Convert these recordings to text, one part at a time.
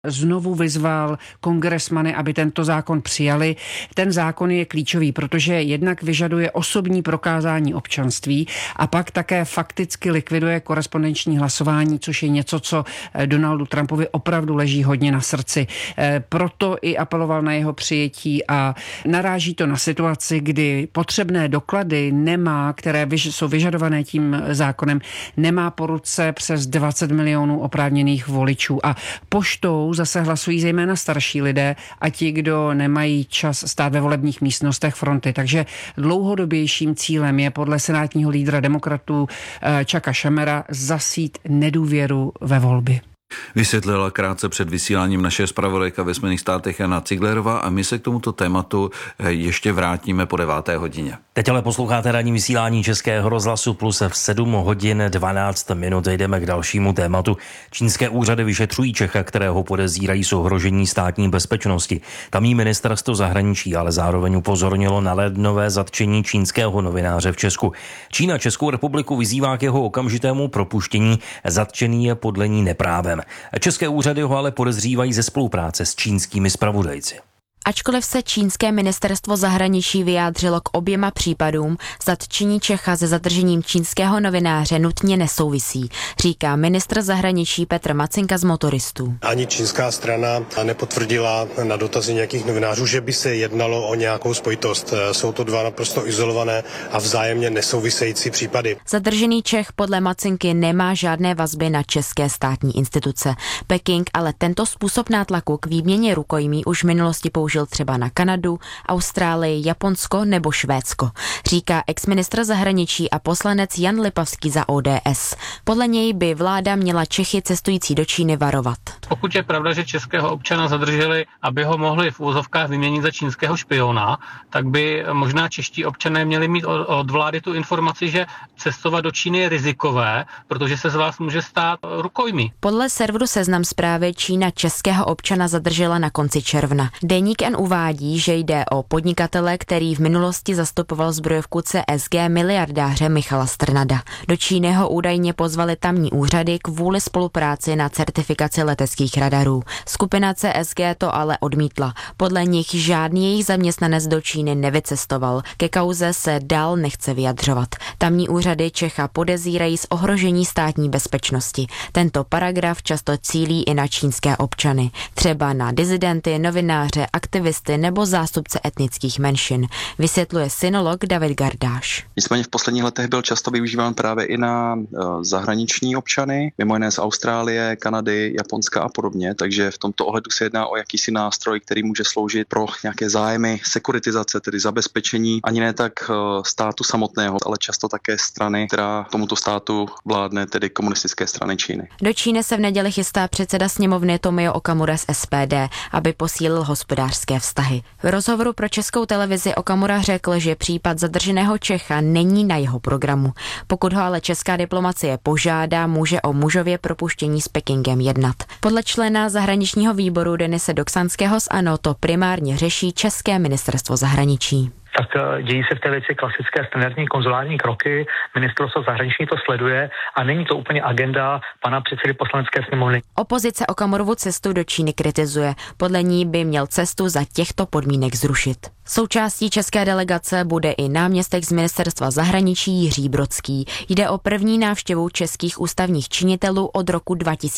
Znovu vyzval kongresmany, aby tento zákon přijali. Ten zákon je klíčový, protože jednak vyžaduje osobní prokázání občanství a pak také fakticky likviduje korespondenční hlasování, což je něco, co Donaldu Trumpovi opravdu leží hodně na srdci. Proto i apeloval na jeho přijetí a naráží to na situaci, kdy potřebné doklady nemá, které jsou vyžadované tím zákonem, nemá po ruce přes 20 milionů oprávněných voličů a poštou zase hlasují zejména starší lidé a ti, kdo nemají čas stát ve volebních místnostech fronty. Takže dlouhodobějším cílem je podle senátního lídra demokratů Chucka Schumera zasít nedůvěru ve volby. Vysvětlila krátce před vysíláním naše zpravodajka ve Spojených státech Jana Ciglerová a my se k tomuto tématu ještě vrátíme po 9. hodině. Teď ale posloucháte ranní vysílání Českého rozhlasu Plus v 7 hodin 12 minut. Jdeme k dalšímu tématu. Čínské úřady vyšetřují Čecha, kterého podezírají z ohrožení státní bezpečnosti. Tamní ministerstvo zahraničí ale zároveň upozornilo na lednové zatčení čínského novináře v Česku. Čína Českou republiku vyzývá k jeho okamžitému propuštění. Zatčený je podle ní neprávem. České úřady ho ale podezřívají ze spolupráce s čínskými zpravodajci. Ačkoliv se čínské ministerstvo zahraničí vyjádřilo k oběma případům, zatčení Čecha se zadržením čínského novináře nutně nesouvisí, říká ministr zahraničí Petr Macinka z Motoristů. Ani čínská strana nepotvrdila na dotazy nějakých novinářů, že by se jednalo o nějakou spojitost. Jsou to dva naprosto izolované a vzájemně nesouvisející případy. Zadržený Čech podle Macinky nemá žádné vazby na české státní instituce. Peking ale tento způsob nátlaku k výměně rukojmí už v minulosti použil třeba na Kanadu, Austrálii, Japonsko nebo Švédsko, říká exministr zahraničí a poslanec Jan Lipavský za ODS. Podle něj by vláda měla Čechy cestující do Číny varovat. Pokud je pravda, že českého občana zadrželi, aby ho mohli v úvozovkách vyměnit za čínského špiona, tak by možná čeští občané měli mít od vlády tu informaci, že cestovat do Číny je rizikové, protože se z vás může stát rukojmí. Podle serveru Seznam Zprávy Čína českého občana zadržela na konci června. Deník N uvádí, že jde o podnikatele, který v minulosti zastupoval zbrojovku CSG miliardáře Michala Strnada. Do Číny ho údajně pozvali tamní úřady kvůli spolupráci na certifikaci leteckých radarů. Skupina CSG to ale odmítla. Podle nich žádný jejich zaměstnanec do Číny nevycestoval. Ke kauze se dál nechce vyjadřovat. Tamní úřady Čecha podezírají z ohrožení státní bezpečnosti. Tento paragraf často cílí i na čínské občany. Třeba na dizidenty, novináře, aktivisty nebo zástupce etnických menšin, vysvětluje synolog David Gardáš. Nicméně v posledních letech byl často využíván právě i na zahraniční občany, mimo jiné z Austrálie, Kanady, Japonska a podobně, takže v tomto ohledu se jedná o jakýsi nástroj, který může sloužit pro nějaké zájmy sekuritizace, tedy zabezpečení ani ne tak státu samotného, ale často také strany, která tomuto státu vládne, tedy komunistické strany Číny. Do Číny se v neděli chystá předseda sněmovny Tomio Okamura z SPD, aby posílil hospodářské vztahy. V rozhovoru pro Českou televizi Okamura řekl, že případ zadrženého Čecha není na jeho programu. Pokud ho ale česká diplomacie požádá, může o mužově propuštění s Pekingem jednat. Podle člena zahraničního výboru Denise Doksanského z ANO to primárně řeší české ministerstvo zahraničí. Tak dějí se v té věci klasické standardní konzulární kroky, ministerstvo zahraničí to sleduje a není to úplně agenda pana předsedy poslanecké sněmovny. Opozice Okamurovu cestu do Číny kritizuje. Podle ní by měl cestu za těchto podmínek zrušit. Součástí české delegace bude i náměstek z ministerstva zahraničí Jiří Brodský. Jde o první návštěvu českých ústavních činitelů od roku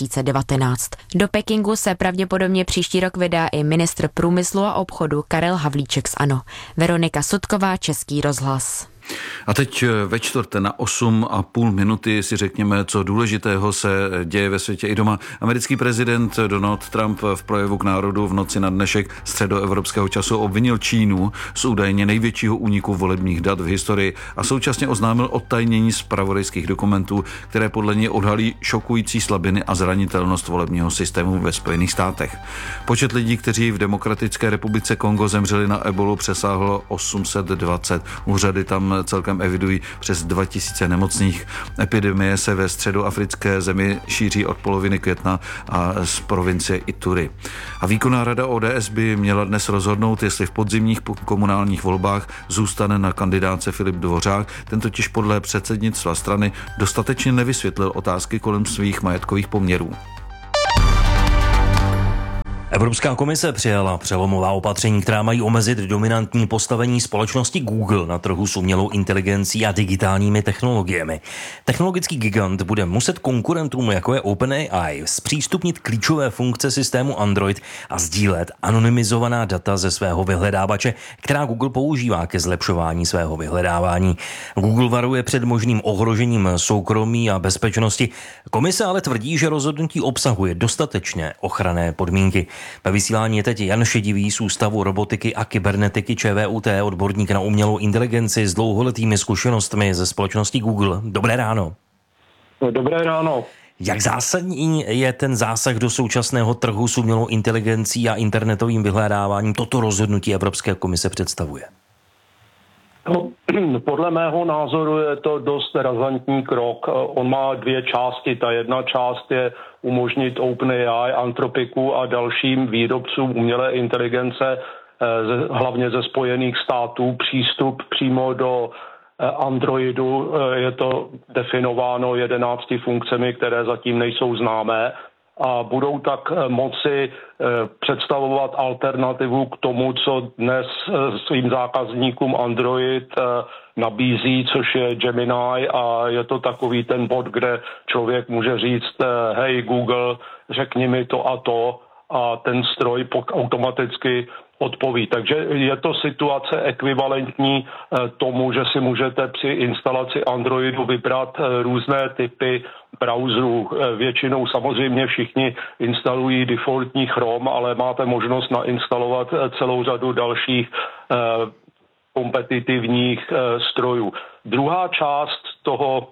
2019. Do Pekingu se pravděpodobně příští rok vydá i ministr průmyslu a obchodu Karel Havlíček z ANO. Veronika Sutková, Český rozhlas. A teď ve čtvrté na 8,5 minuty si řekněme, co důležitého se děje ve světě i doma. Americký prezident Donald Trump v projevu k národu v noci na dnešek středoevropského času obvinil Čínu z údajně největšího úniku volebních dat v historii a současně oznámil odtajnění zpravodajských dokumentů, které podle něj odhalí šokující slabiny a zranitelnost volebního systému ve Spojených státech. Počet lidí, kteří v Demokratické republice Kongo zemřeli na ebolu, přesáhlo 820. Úřady tam celkem evidují přes 2000 nemocných. Epidemie se ve středoafrické zemi šíří od poloviny května a z provincie Ituri. A výkonná rada ODS by měla dnes rozhodnout, jestli v podzimních komunálních volbách zůstane na kandidáce Filip Dvořák. Ten totiž podle předsednictva strany dostatečně nevysvětlil otázky kolem svých majetkových poměrů. Evropská komise přijala přelomová opatření, která mají omezit dominantní postavení společnosti Google na trhu s umělou inteligencí a digitálními technologiemi. Technologický gigant bude muset konkurentům, jako je OpenAI, zpřístupnit klíčové funkce systému Android a sdílet anonymizovaná data ze svého vyhledávače, která Google používá ke zlepšování svého vyhledávání. Google varuje před možným ohrožením soukromí a bezpečnosti. Komise ale tvrdí, že rozhodnutí obsahuje dostatečně ochranné podmínky. Ve vysílání je teď Jan Šedivý z Ústavu robotiky a kybernetiky ČVUT, odborník na umělou inteligenci s dlouholetými zkušenostmi ze společnosti Google. Dobré ráno. Dobré ráno. Jak zásadní je ten zásah do současného trhu s umělou inteligencí a internetovým vyhledáváním toto rozhodnutí Evropské komise představuje? No, podle mého názoru je to dost razantní krok. On má dvě části. Ta jedna část je umožnit OpenAI, Anthropicu a dalším výrobcům umělé inteligence, hlavně ze Spojených států, přístup přímo do Androidu. Je to definováno 11 funkcemi, které zatím nejsou známé, a budou tak moci představovat alternativu k tomu, co dnes svým zákazníkům Android nabízí, což je Gemini, a je to takový ten bod, kde člověk může říct, hej Google, řekni mi to a ten stroj automaticky odpoví. Takže je to situace ekvivalentní tomu, že si můžete při instalaci Androidu vybrat různé typy browserů. Většinou samozřejmě všichni instalují defaultní Chrome, ale máte možnost nainstalovat celou řadu dalších kompetitivních strojů. Druhá část toho,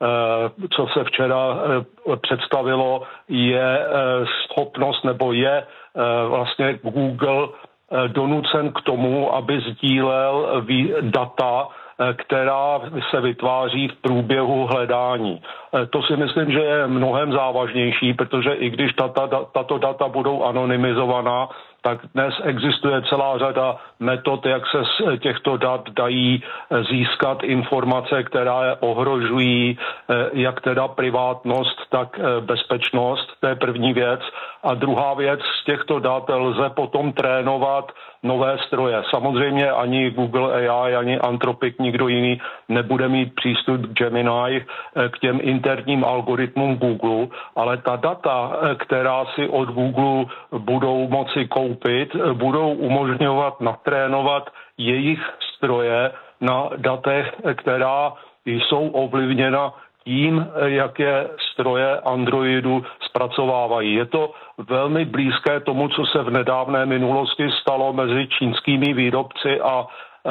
co se včera představilo, je schopnost, nebo je vlastně Google donucen k tomu, aby sdílel data, která se vytváří v průběhu hledání. To si myslím, že je mnohem závažnější, protože i když tato data budou anonymizovaná, tak dnes existuje celá řada metod, jak se z těchto dat dají získat informace, které ohrožují jak teda privátnost, tak bezpečnost. To je první věc. A druhá věc, z těchto dat lze potom trénovat nové stroje. Samozřejmě ani Google AI, ani Anthropic, nikdo jiný nebude mít přístup k Gemini, k těm interním algoritmům Google, ale ta data, která si od Google budou moci koupit, budou umožňovat natrénovat jejich stroje na datech, která jsou ovlivněna tím, jak je stroje Androidu zpracovávají. Je to velmi blízké tomu, co se v nedávné minulosti stalo mezi čínskými výrobci a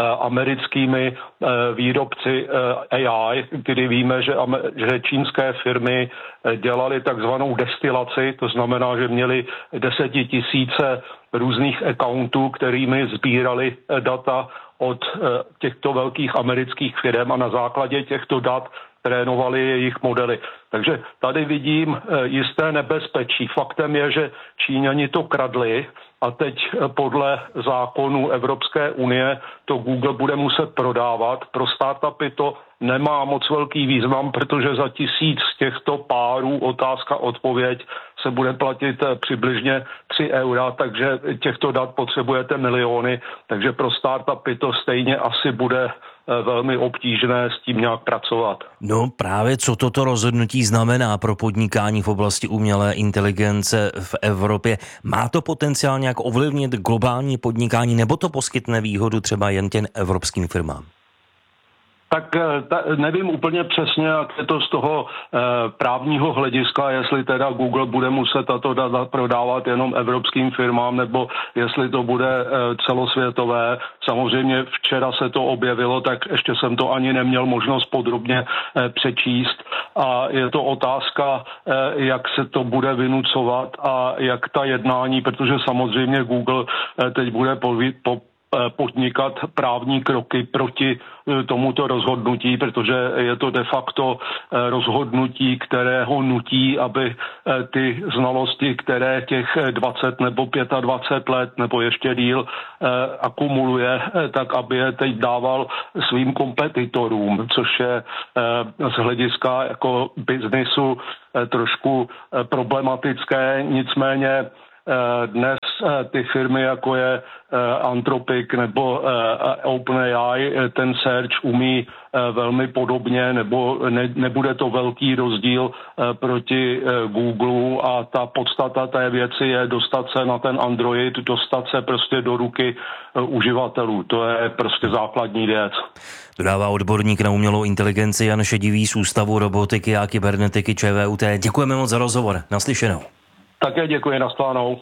americkými výrobci AI, kdy víme, že čínské firmy dělaly takzvanou destilaci, to znamená, že měli 10 000 různých accountů, kterými sbírali data od těchto velkých amerických firm a na základě těchto dat trénovali jejich modely. Takže tady vidím jisté nebezpečí. Faktem je, že Číňani to kradli a teď podle zákonů Evropské unie to Google bude muset prodávat. Pro startupy to nemá moc velký význam, protože za 1000 těchto párů otázka-odpověď se bude platit přibližně 3 eura, takže těchto dat potřebujete miliony, takže pro startupy to stejně asi bude velmi obtížné s tím nějak pracovat. No právě co toto rozhodnutí znamená pro podnikání v oblasti umělé inteligence v Evropě? Má to potenciál nějak ovlivnit globální podnikání, nebo to poskytne výhodu třeba jen těm evropským firmám? Tak nevím úplně přesně, jak je to z toho právního hlediska, jestli teda Google bude muset tato data prodávat jenom evropským firmám, nebo jestli to bude celosvětové. Samozřejmě včera se to objevilo, tak ještě jsem to ani neměl možnost podrobně přečíst. A je to otázka, jak se to bude vynucovat a jak ta jednání, protože samozřejmě Google teď bude podnikat právní kroky proti tomuto rozhodnutí, protože je to de facto rozhodnutí, které ho nutí, aby ty znalosti, které těch 20 nebo 25 let nebo ještě díl akumuluje, tak aby je teď dával svým kompetitorům, což je z hlediska jako biznisu trošku problematické. Nicméně dnes ty firmy, jako je Anthropic nebo OpenAI, ten search umí velmi podobně, nebo nebude to velký rozdíl proti Google a ta podstata té věci je dostat se na ten Android, dostat se prostě do ruky uživatelů. To je prostě základní věc. Dodává odborník na umělou inteligenci Jan Šedivý z Ústavu robotiky a kybernetiky ČVUT. Děkujeme moc za rozhovor. Naslyšenou. Také děkuji, nashledanou.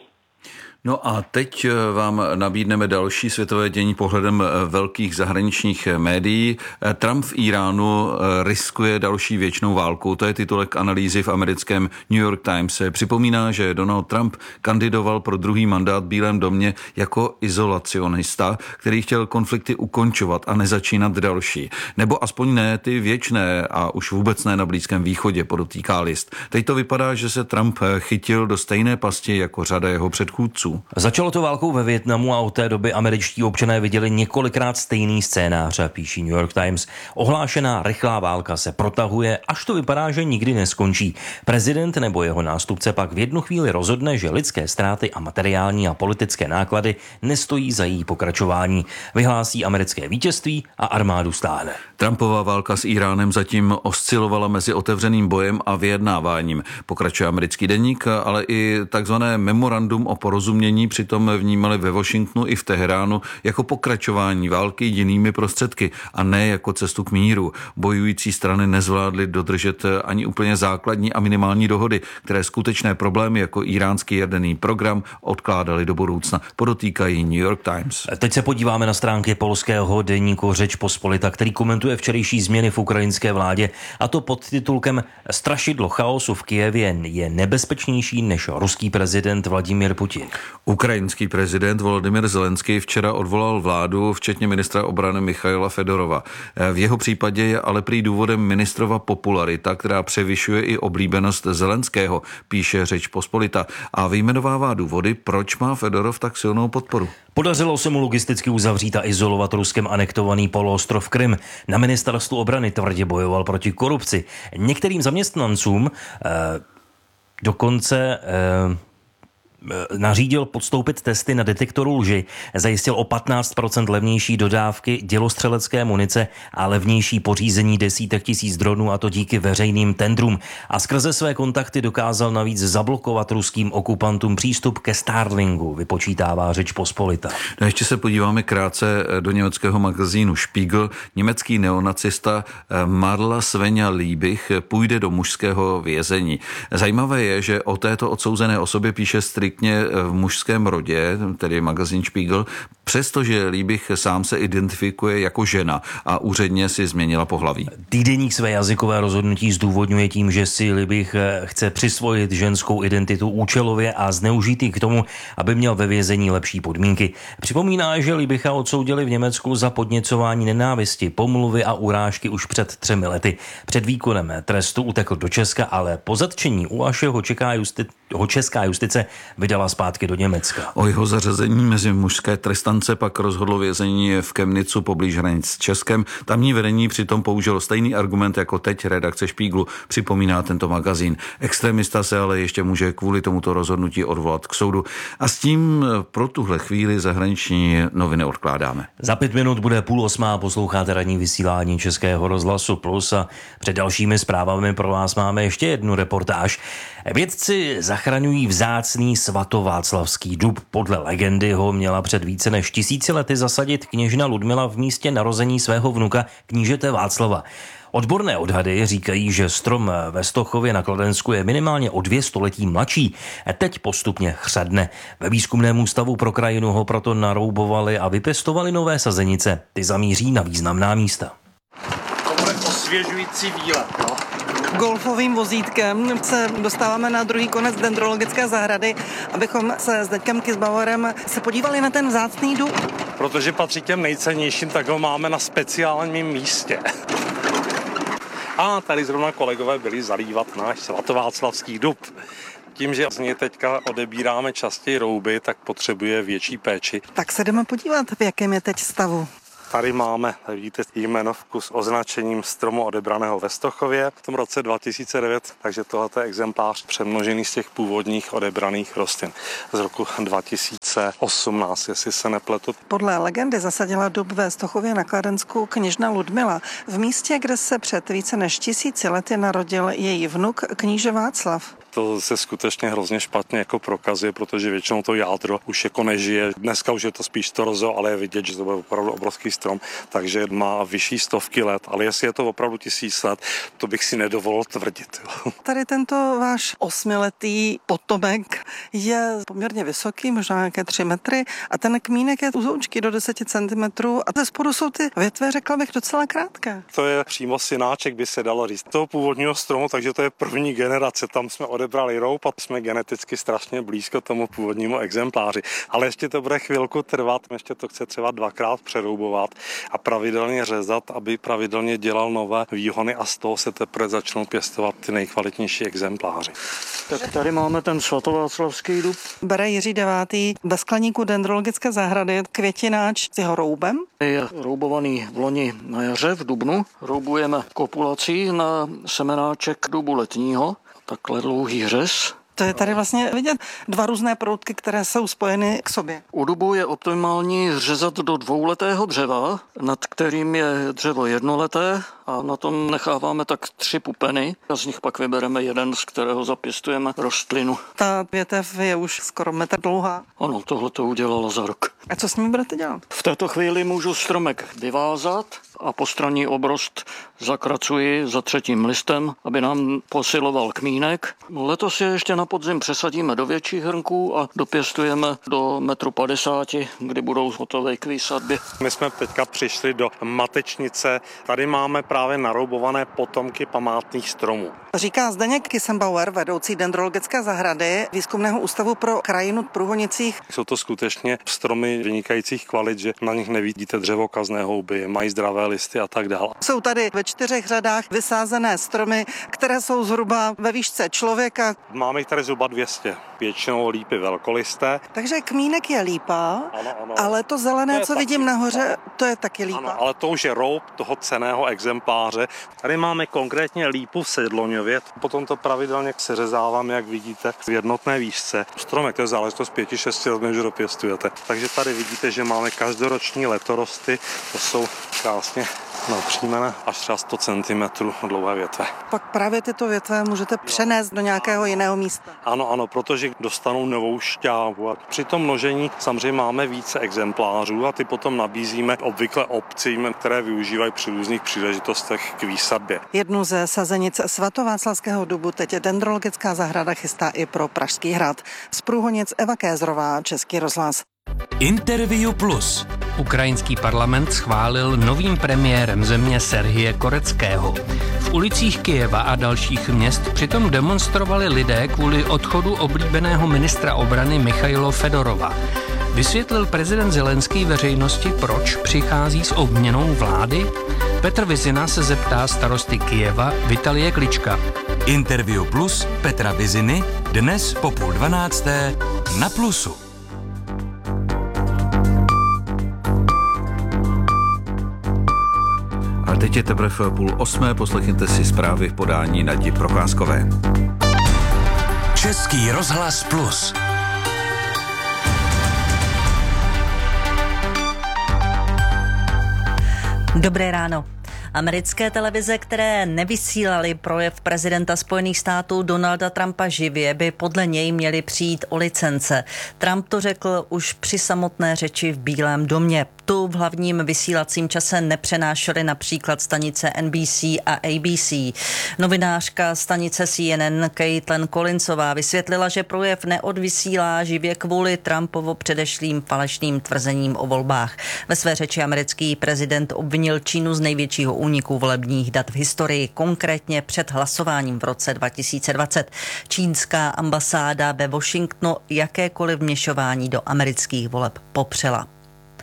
No a teď vám nabídneme další světové dění pohledem velkých zahraničních médií. Trump v Iránu riskuje další věčnou válku. To je titulek analýzy v americkém New York Times. Připomíná, že Donald Trump kandidoval pro druhý mandát v Bílém domě jako izolacionista, který chtěl konflikty ukončovat a nezačínat další. Nebo aspoň ne ty věčné a už vůbec ne na Blízkém východě, podotýká list. Teď to vypadá, že se Trump chytil do stejné pasti jako řada jeho předchůdců. Začalo to válkou ve Vietnamu a od té doby američtí občané viděli několikrát stejný scénář, píší New York Times. Ohlášená rychlá válka se protahuje, až to vypadá, že nikdy neskončí. Prezident nebo jeho nástupce pak v jednu chvíli rozhodne, že lidské ztráty a materiální a politické náklady nestojí za její pokračování. Vyhlásí americké vítězství a armádu stáhne. Trumpova válka s Iránem zatím oscilovala mezi otevřeným bojem a vyjednáváním. Pokračuje americký deník, ale i takzvané memorandum o porozumění přitom vnímali ve Washingtonu i v Teheránu jako pokračování války jinými prostředky a ne jako cestu k míru. Bojující strany nezvládly dodržet ani úplně základní a minimální dohody, které skutečné problémy jako iránský jaderný program odkládaly do budoucna, podotýkají New York Times. Teď se podíváme na stránky polského deníku Řeč Pospolita, který komentuje včerejší změny v ukrajinské vládě, a to pod titulkem Strašidlo chaosu v Kyjevě je nebezpečnější než ruský prezident Vladimír Putin. Ukrajinský prezident Volodymyr Zelenský včera odvolal vládu, včetně ministra obrany Michaila Fedorova. V jeho případě je ale prý důvodem ministrova popularita, která převyšuje i oblíbenost Zelenského, píše Řeč Pospolita, a vyjmenovává důvody, proč má Fedorov tak silnou podporu. Podařilo se mu logisticky uzavřít a izolovat Ruskem anektovaný poloostrov Krym. Na ministerstvu obrany tvrdě bojoval proti korupci. Některým zaměstnancům dokonce nařídil podstoupit testy na detektoru lži, zajistil o 15% levnější dodávky dělostřelecké munice a levnější pořízení desítek tisíc dronů, a to díky veřejným tendrům. A skrze své kontakty dokázal navíc zablokovat ruským okupantům přístup ke Starlinku, vypočítává Řeč Pospolita. No, ještě se podíváme krátce do německého magazínu Spiegel. Německý neonacista Marla Svenja Liebig půjde do mužského vězení. Zajímavé je, že o této odsouzené osobě píše striktně v mužském rodě, tedy magazín Spiegel, přestože Liebig sám se identifikuje jako žena a úředně si změnila pohlaví. Týdeník své jazykové rozhodnutí zdůvodňuje tím, že si Liebig chce přisvojit ženskou identitu účelově a zneužít ji k tomu, aby měl ve vězení lepší podmínky. Připomíná, že Liebiga odsoudili v Německu za podněcování nenávisti, pomluvy a urážky už před 3 lety. Před výkonem trestu utekl do Česka, ale po zatčení ho česká justice vydala zpátky do Německa. O jeho zařazení mezi mužské trestance pak rozhodlo vězení v Chemnicu poblíž hranic s Českem. Tamní vedení přitom použilo stejný argument jako teď redakce Spiegelu, připomíná tento magazín. Extremista se ale ještě může kvůli tomuto rozhodnutí odvolat k soudu. A s tím pro tuhle chvíli zahraniční noviny odkládáme. Za 5 minut bude 7:30, posloucháte ranní vysílání Českého rozhlasu Plus a před dalšími zprávami pro vás máme ještě jednu reportáž. Vědci zachraňují vzácný svatováclavský dub. Podle legendy ho měla před více než 1000 lety zasadit kněžna Ludmila v místě narození svého vnuka knížete Václava. Odborné odhady říkají, že strom ve Stochově na Kladensku je minimálně o 2 století mladší. Teď postupně chřadne. Ve výzkumném ústavu pro krajinu ho proto naroubovali a vypěstovali nové sazenice. Ty zamíří na významná místa. To bude osvěžující výlet, jo? Golfovým vozítkem se dostáváme na druhý konec dendrologické zahrady, abychom se s Deďkem Kizbauerem se podívali na ten vzácný dub. Protože patří těm nejcennějším, tak ho máme na speciálním místě. A tady zrovna kolegové byli zalívat náš svatováclavský dub. Tím, že z něj teďka odebíráme častěji rouby, tak potřebuje větší péči. Tak se jdeme podívat, v jakém je teď stavu. Tady máme, vidíte, jmenovku s označením stromu odebraného ve Stochově v tom roce 2009, takže tohle je exemplář přemnožený z těch původních odebraných rostlin z roku 2018, jestli se nepletu. Podle legendy zasadila dub ve Stochově na Kladensku kněžna Ludmila, v místě, kde se před více než 1000 lety narodil její vnuk kníže Václav. To se skutečně hrozně špatně jako prokazuje, protože většinou to jádro už jako nežije. Dneska už je to spíš torzo, ale je vidět, že to byl opravdu obrovský strom, takže má vyšší stovky let. Ale jestli je to opravdu 1000 let, to bych si nedovolil tvrdit. Tady tento váš 8letý potomek je poměrně vysoký, možná nějaké 3 metry, a ten kmínek je uzoučký do 10 cm a ze spodu jsou ty větve, řekla bych, docela krátké. To je přímo synáček, by se dalo říct, toho původního stromu, takže to je první generace. Tam jsme odebrali roub a jsme geneticky strašně blízko tomu původnímu exempláři. Ale ještě to bude chvilku trvat, ještě to chce třeba 2krát přeroubovat a pravidelně řezat, aby pravidelně dělal nové výhony a z toho se teprve začnou pěstovat ty nejkvalitnější exempláři. Tak tady máme ten svatováclavský dub. Bere Jiří 9. ve skleníku dendrologické zahrady květináč s jeho roubem. Je roubovaný v loni na jaře v dubnu. Roubujeme kopulací na semenáček dubu letního. Takhle dlouhý řez. To je tady vlastně vidět 2 různé proutky, které jsou spojeny k sobě. U dubu je optimální řezat do 2letého dřeva, nad kterým je dřevo 1leté a na tom necháváme tak 3 pupeny a z nich pak vybereme jeden, z kterého zapěstujeme rostlinu. Ta větev je už skoro metr dlouhá. Ano, tohle to udělala za rok. A co s ním budete dělat? V této chvíli můžu stromek vyvázat a postranní obrost zakracuji za 3. listem, aby nám posiloval kmínek. Letos je ještě na podzim přesadíme do větších hrnků a dopěstujeme do 1,50 m, kdy budou hotové k výsadbě. My jsme teďka přišli do matečnice. Tady máme právě naroubované potomky památných stromů. Říká Zdeněk Kissenbauer, vedoucí dendrologické zahrady Výzkumného ústavu pro krajinu v Průhonicích. Jsou to skutečně stromy vynikajících kvalit, že na nich nevidíte dřevokazné houby, mají zdravé listy a tak dále. Jsou tady ve 4 řadách vysázené stromy, které jsou zhruba ve výšce člověka. Máme jich tady zhruba 200, většinou lípy velkolisté. Takže kmínek je lípa, ano. ale to zelené, co vidím nahoře, to je taky lípa. Ano, ale to už je roub toho cenného exempláře. Tady máme konkrétně lípu v Sedloňově, potom to pravidelně seřezávám, jak vidíte, v jednotné výšce. Stromek, to je záležitost 5-6 let, než dopěstujete. Takže tady vidíte, že máme každoroční letorosty, to jsou krásně napřímené až třeba 100 cm dlouhé větve. Pak právě tyto větve můžete přenést do nějakého jiného místa. Ano, protože dostanou novou šťávu. A při tom množení samozřejmě máme více exemplářů a ty potom nabízíme obvykle obcím, které využívají při různých příležitostech k výsadbě. Jednu ze sazenic svatováclavského dubu teď dendrologická zahrada chystá i pro Pražský hrad. Z Průhonic Eva Kézrová, Český rozhlas. Interview Plus. Ukrajinský parlament schválil novým premiérem země Serhije Koreckého. V ulicích Kyjeva a dalších měst přitom demonstrovali lidé kvůli odchodu oblíbeného ministra obrany Michailo Fedorova. Vysvětlil prezident Zelenský veřejnosti, proč přichází s obměnou vlády? Petr Vizina se zeptá starosty Kyjeva Vitalie Klička. Interview Plus Petra Viziny dnes po 11:30 na Plusu. A teď je teprve 7:30, poslechněte si zprávy v podání Nadi Procházkové. Český rozhlas Plus. Dobré ráno. Americké televize, které nevysílaly projev prezidenta Spojených států Donalda Trumpa živě, by podle něj měly přijít o licence. Trump to řekl už při samotné řeči v Bílém domě. Tu v hlavním vysílacím čase nepřenášely například stanice NBC a ABC. Novinářka stanice CNN Caitlin Collinsová vysvětlila, že projev neodvysílá živě kvůli Trumpovo předešlým falešným tvrzením o volbách. Ve své řeči americký prezident obvinil Čínu z největšího úniku volebních dat v historii, konkrétně před hlasováním v roce 2020. Čínská ambasáda ve Washingtonu jakékoliv vměšování do amerických voleb popřela.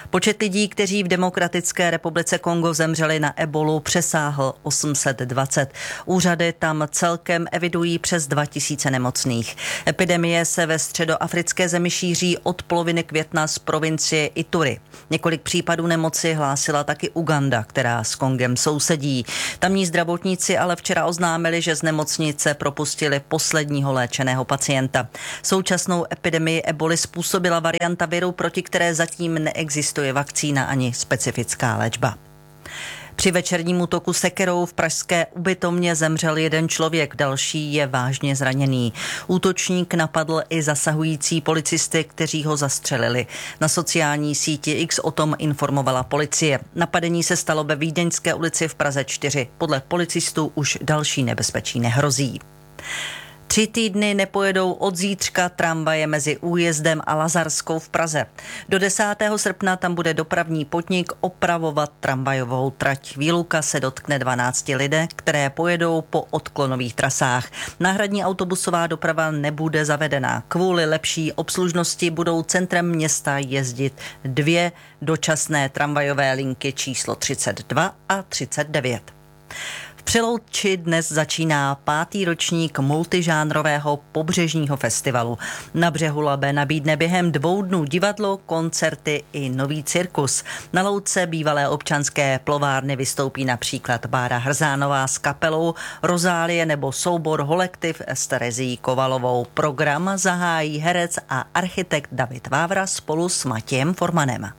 Počet lidí, kteří v Demokratické republice Kongo zemřeli na ebolu, přesáhl 820. Úřady tam celkem evidují přes 2000 nemocných. Epidemie se ve středoafrické zemi šíří od poloviny května z provincie Ituri. Několik případů nemoci hlásila taky Uganda, která s Kongem sousedí. Tamní zdravotníci ale včera oznámili, že z nemocnice propustili posledního léčeného pacienta. Současnou epidemii eboli způsobila varianta viru, proti které zatím neexistuje vakcína ani specifická léčba. Při večerním útoku sekerou v pražské ubytovně zemřel jeden člověk, další je vážně zraněný. Útočník napadl i zasahující policisty, kteří ho zastřelili. Na sociální síti X o tom informovala policie. Napadení se stalo ve Vídeňské ulici v Praze 4. Podle policistů už další nebezpečí nehrozí. 3 týdny nepojedou od zítřka tramvaje mezi Újezdem a Lazarskou v Praze. Do 10. srpna tam bude dopravní podnik opravovat tramvajovou trať. Výluka se dotkne 12 lidé, které pojedou po odklonových trasách. Náhradní autobusová doprava nebude zavedena. Kvůli lepší obslužnosti budou centrem města jezdit 2 dočasné tramvajové linky číslo 32 a 39. V Přelouči dnes začíná 5. ročník multižánrového pobřežního festivalu. Na břehu Labe nabídne během 2 dnů divadlo, koncerty i nový cirkus. Na louce bývalé občanské plovárny vystoupí například Bára Hrzánová s kapelou Rozálie nebo soubor Holektiv s Terezií Kovalovou. Program zahájí herec a architekt David Vávra spolu s Matějem Formanem.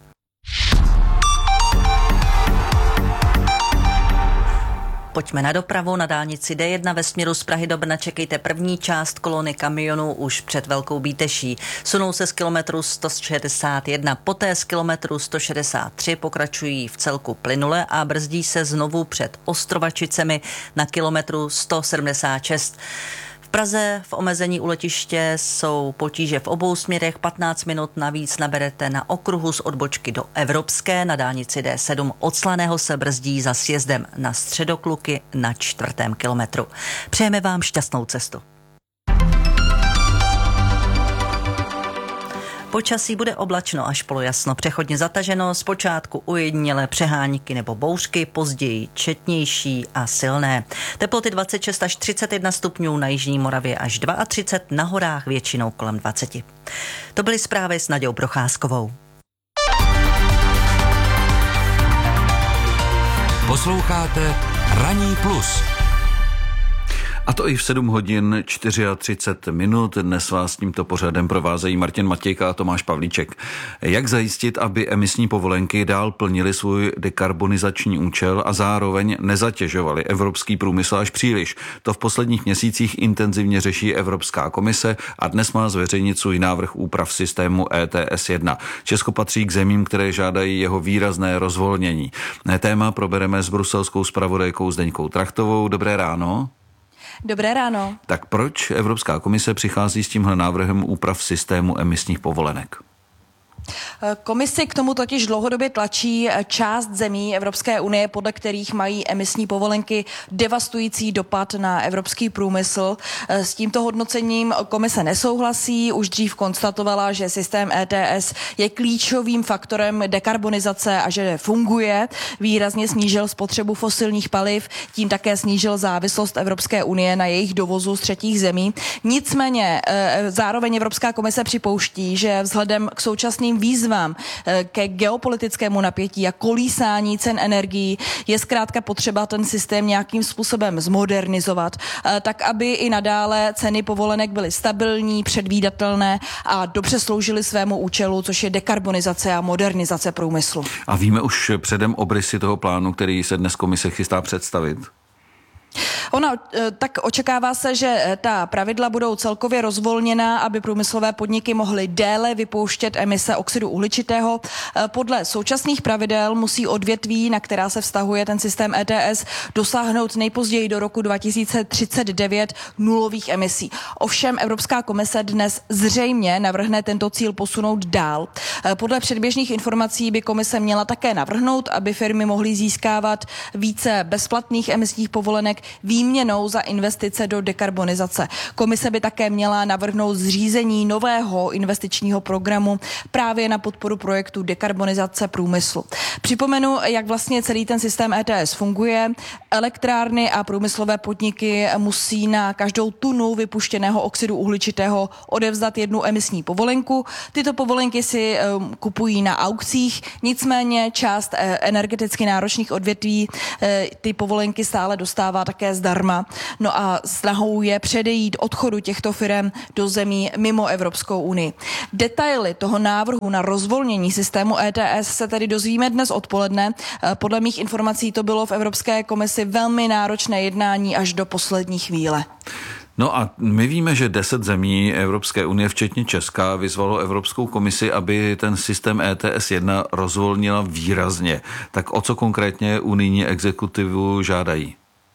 Pojďme na dopravu. Na dálnici D1 ve směru z Prahy do Brna čekejte první část kolony kamionů už před Velkou Bíteší. Sunou se z kilometru 161, poté z kilometru 163 pokračují v celku plynule a brzdí se znovu před Ostrovačicemi na kilometru 176. V Praze v omezení u letiště jsou potíže v obou směrech. 15 minut navíc naberete na okruhu z odbočky do Evropské. Na dálnici D7 od Slaného se brzdí za sjezdem na Středokluky na 4. kilometru. Přejeme vám šťastnou cestu. Počasí bude oblačno až polojasno, přechodně zataženo, zpočátku ujedinělé přehánky nebo bouřky, později četnější a silné. Teploty 26 až 31 stupňů, na jižní Moravě až 32, na horách většinou kolem 20. To byly zprávy s Nadějou Procházkovou. Posloucháte Ranní plus. A to i v 7 hodin 34 minut. Dnes vás tímto pořadem provázejí Martin Matějka a Tomáš Pavlíček. Jak zajistit, aby emisní povolenky dál plnily svůj dekarbonizační účel a zároveň nezatěžovaly evropský průmysl až příliš? To v posledních měsících intenzivně řeší Evropská komise a dnes má zveřejnit svůj návrh úprav systému ETS 1. Česko patří k zemím, které žádají jeho výrazné rozvolnění. Téma probereme s bruselskou zpravodajkou Zdeňkou Trachtovou. Dobré ráno. Dobré ráno. Tak proč Evropská komise přichází s tímhle návrhem úprav systému emisních povolenek? Komisi k tomu totiž dlouhodobě tlačí část zemí Evropské unie, podle kterých mají emisní povolenky devastující dopad na evropský průmysl. S tímto hodnocením komise nesouhlasí, už dřív konstatovala, že systém ETS je klíčovým faktorem dekarbonizace a že funguje. Výrazně snížil spotřebu fosilních paliv, tím také snížil závislost Evropské unie na jejich dovozu z třetích zemí. Nicméně zároveň Evropská komise připouští, že vzhledem k současným výzvám ke geopolitickému napětí a kolísání cen energií je zkrátka potřeba ten systém nějakým způsobem zmodernizovat, tak aby i nadále ceny povolenek byly stabilní, předvídatelné a dobře sloužily svému účelu, což je dekarbonizace a modernizace průmyslu. A víme už předem obrysy toho plánu, který se dnes komise chystá představit? Tak očekává se, že ta pravidla budou celkově rozvolněná, aby průmyslové podniky mohly déle vypouštět emise oxidu uhličitého. Podle současných pravidel musí odvětví, na která se vztahuje ten systém ETS, dosáhnout nejpozději do roku 2039 nulových emisí. Ovšem Evropská komise dnes zřejmě navrhne tento cíl posunout dál. Podle předběžných informací by komise měla také navrhnout, aby firmy mohly získávat více bezplatných emisních povolenek výměnou za investice do dekarbonizace. Komise by také měla navrhnout zřízení nového investičního programu právě na podporu projektu dekarbonizace průmyslu. Připomenu, jak vlastně celý ten systém ETS funguje. Elektrárny a průmyslové podniky musí na každou tunu vypuštěného oxidu uhličitého odevzdat 1 emisní povolenku. Tyto povolenky si kupují na aukcích, nicméně část energeticky náročných odvětví ty povolenky stále dostává také zdarma. No a snahou je předejít odchodu těchto firem do zemí mimo Evropskou unii. Detaily toho návrhu na rozvolnění systému ETS se tedy dozvíme dnes odpoledne. Podle mých informací to bylo v Evropské komisi velmi náročné jednání až do poslední chvíle. No a my víme, že 10 zemí Evropské unie, včetně Česka, vyzvalo Evropskou komisi, aby ten systém ETS 1 rozvolnila výrazně. Tak o co konkrétně unijní exekutivu žádají?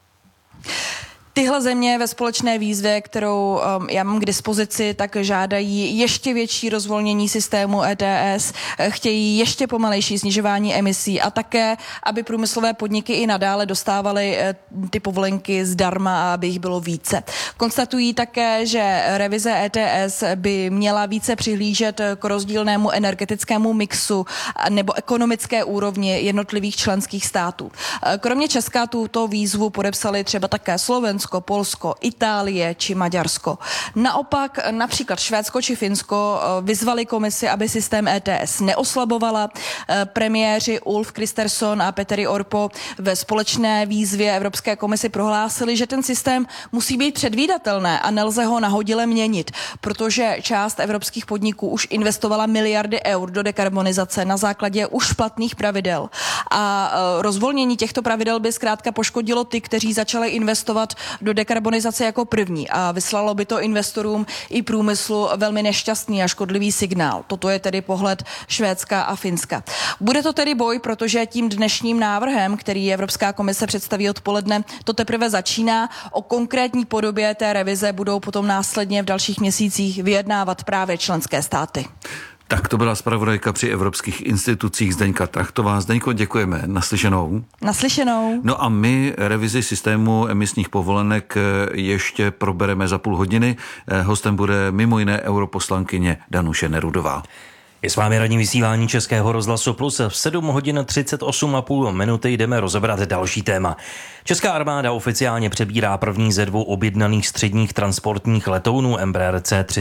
Tyhle země ve společné výzvě, kterou já mám k dispozici, tak žádají ještě větší rozvolnění systému ETS, chtějí ještě pomalejší snižování emisí a také, aby průmyslové podniky i nadále dostávaly ty povolenky zdarma a aby jich bylo více. Konstatují také, že revize ETS by měla více přihlížet k rozdílnému energetickému mixu nebo ekonomické úrovni jednotlivých členských států. Kromě Česka tuto výzvu podepsali třeba také Slovensko, Polsko, Itálie či Maďarsko. Naopak například Švédsko či Finsko vyzvali komisi, aby systém ETS neoslabovala. Premiéři Ulf Kristersson a Petteri Orpo ve společné výzvě Evropské komisi prohlásili, že ten systém musí být předvídatelné a nelze ho nahodile měnit, protože část evropských podniků už investovala miliardy eur do dekarbonizace na základě už platných pravidel. A rozvolnění těchto pravidel by zkrátka poškodilo ty, kteří začali investovat do dekarbonizace jako první a vyslalo by to investorům i průmyslu velmi nešťastný a škodlivý signál. Toto je tedy pohled Švédska a Finska. Bude to tedy boj, protože tím dnešním návrhem, který Evropská komise představí odpoledne, to teprve začíná. O konkrétní podobě té revize budou potom následně v dalších měsících vyjednávat právě členské státy. Tak to byla zpravodajka při evropských institucích Zdeňka Trachtová. Zdeňko, děkujeme. Naslyšenou. Naslyšenou. No a my revizi systému emisních povolenek ještě probereme za půl hodiny. Hostem bude mimo jiné europoslankyně Danuše Nerudová. Je s vámi ranní vysílání Českého rozhlasu Plus. V 7 hodin 38,5 minuty jdeme rozebrat další téma. Česká armáda oficiálně přebírá první ze 2 objednaných středních transportních letounů Embraer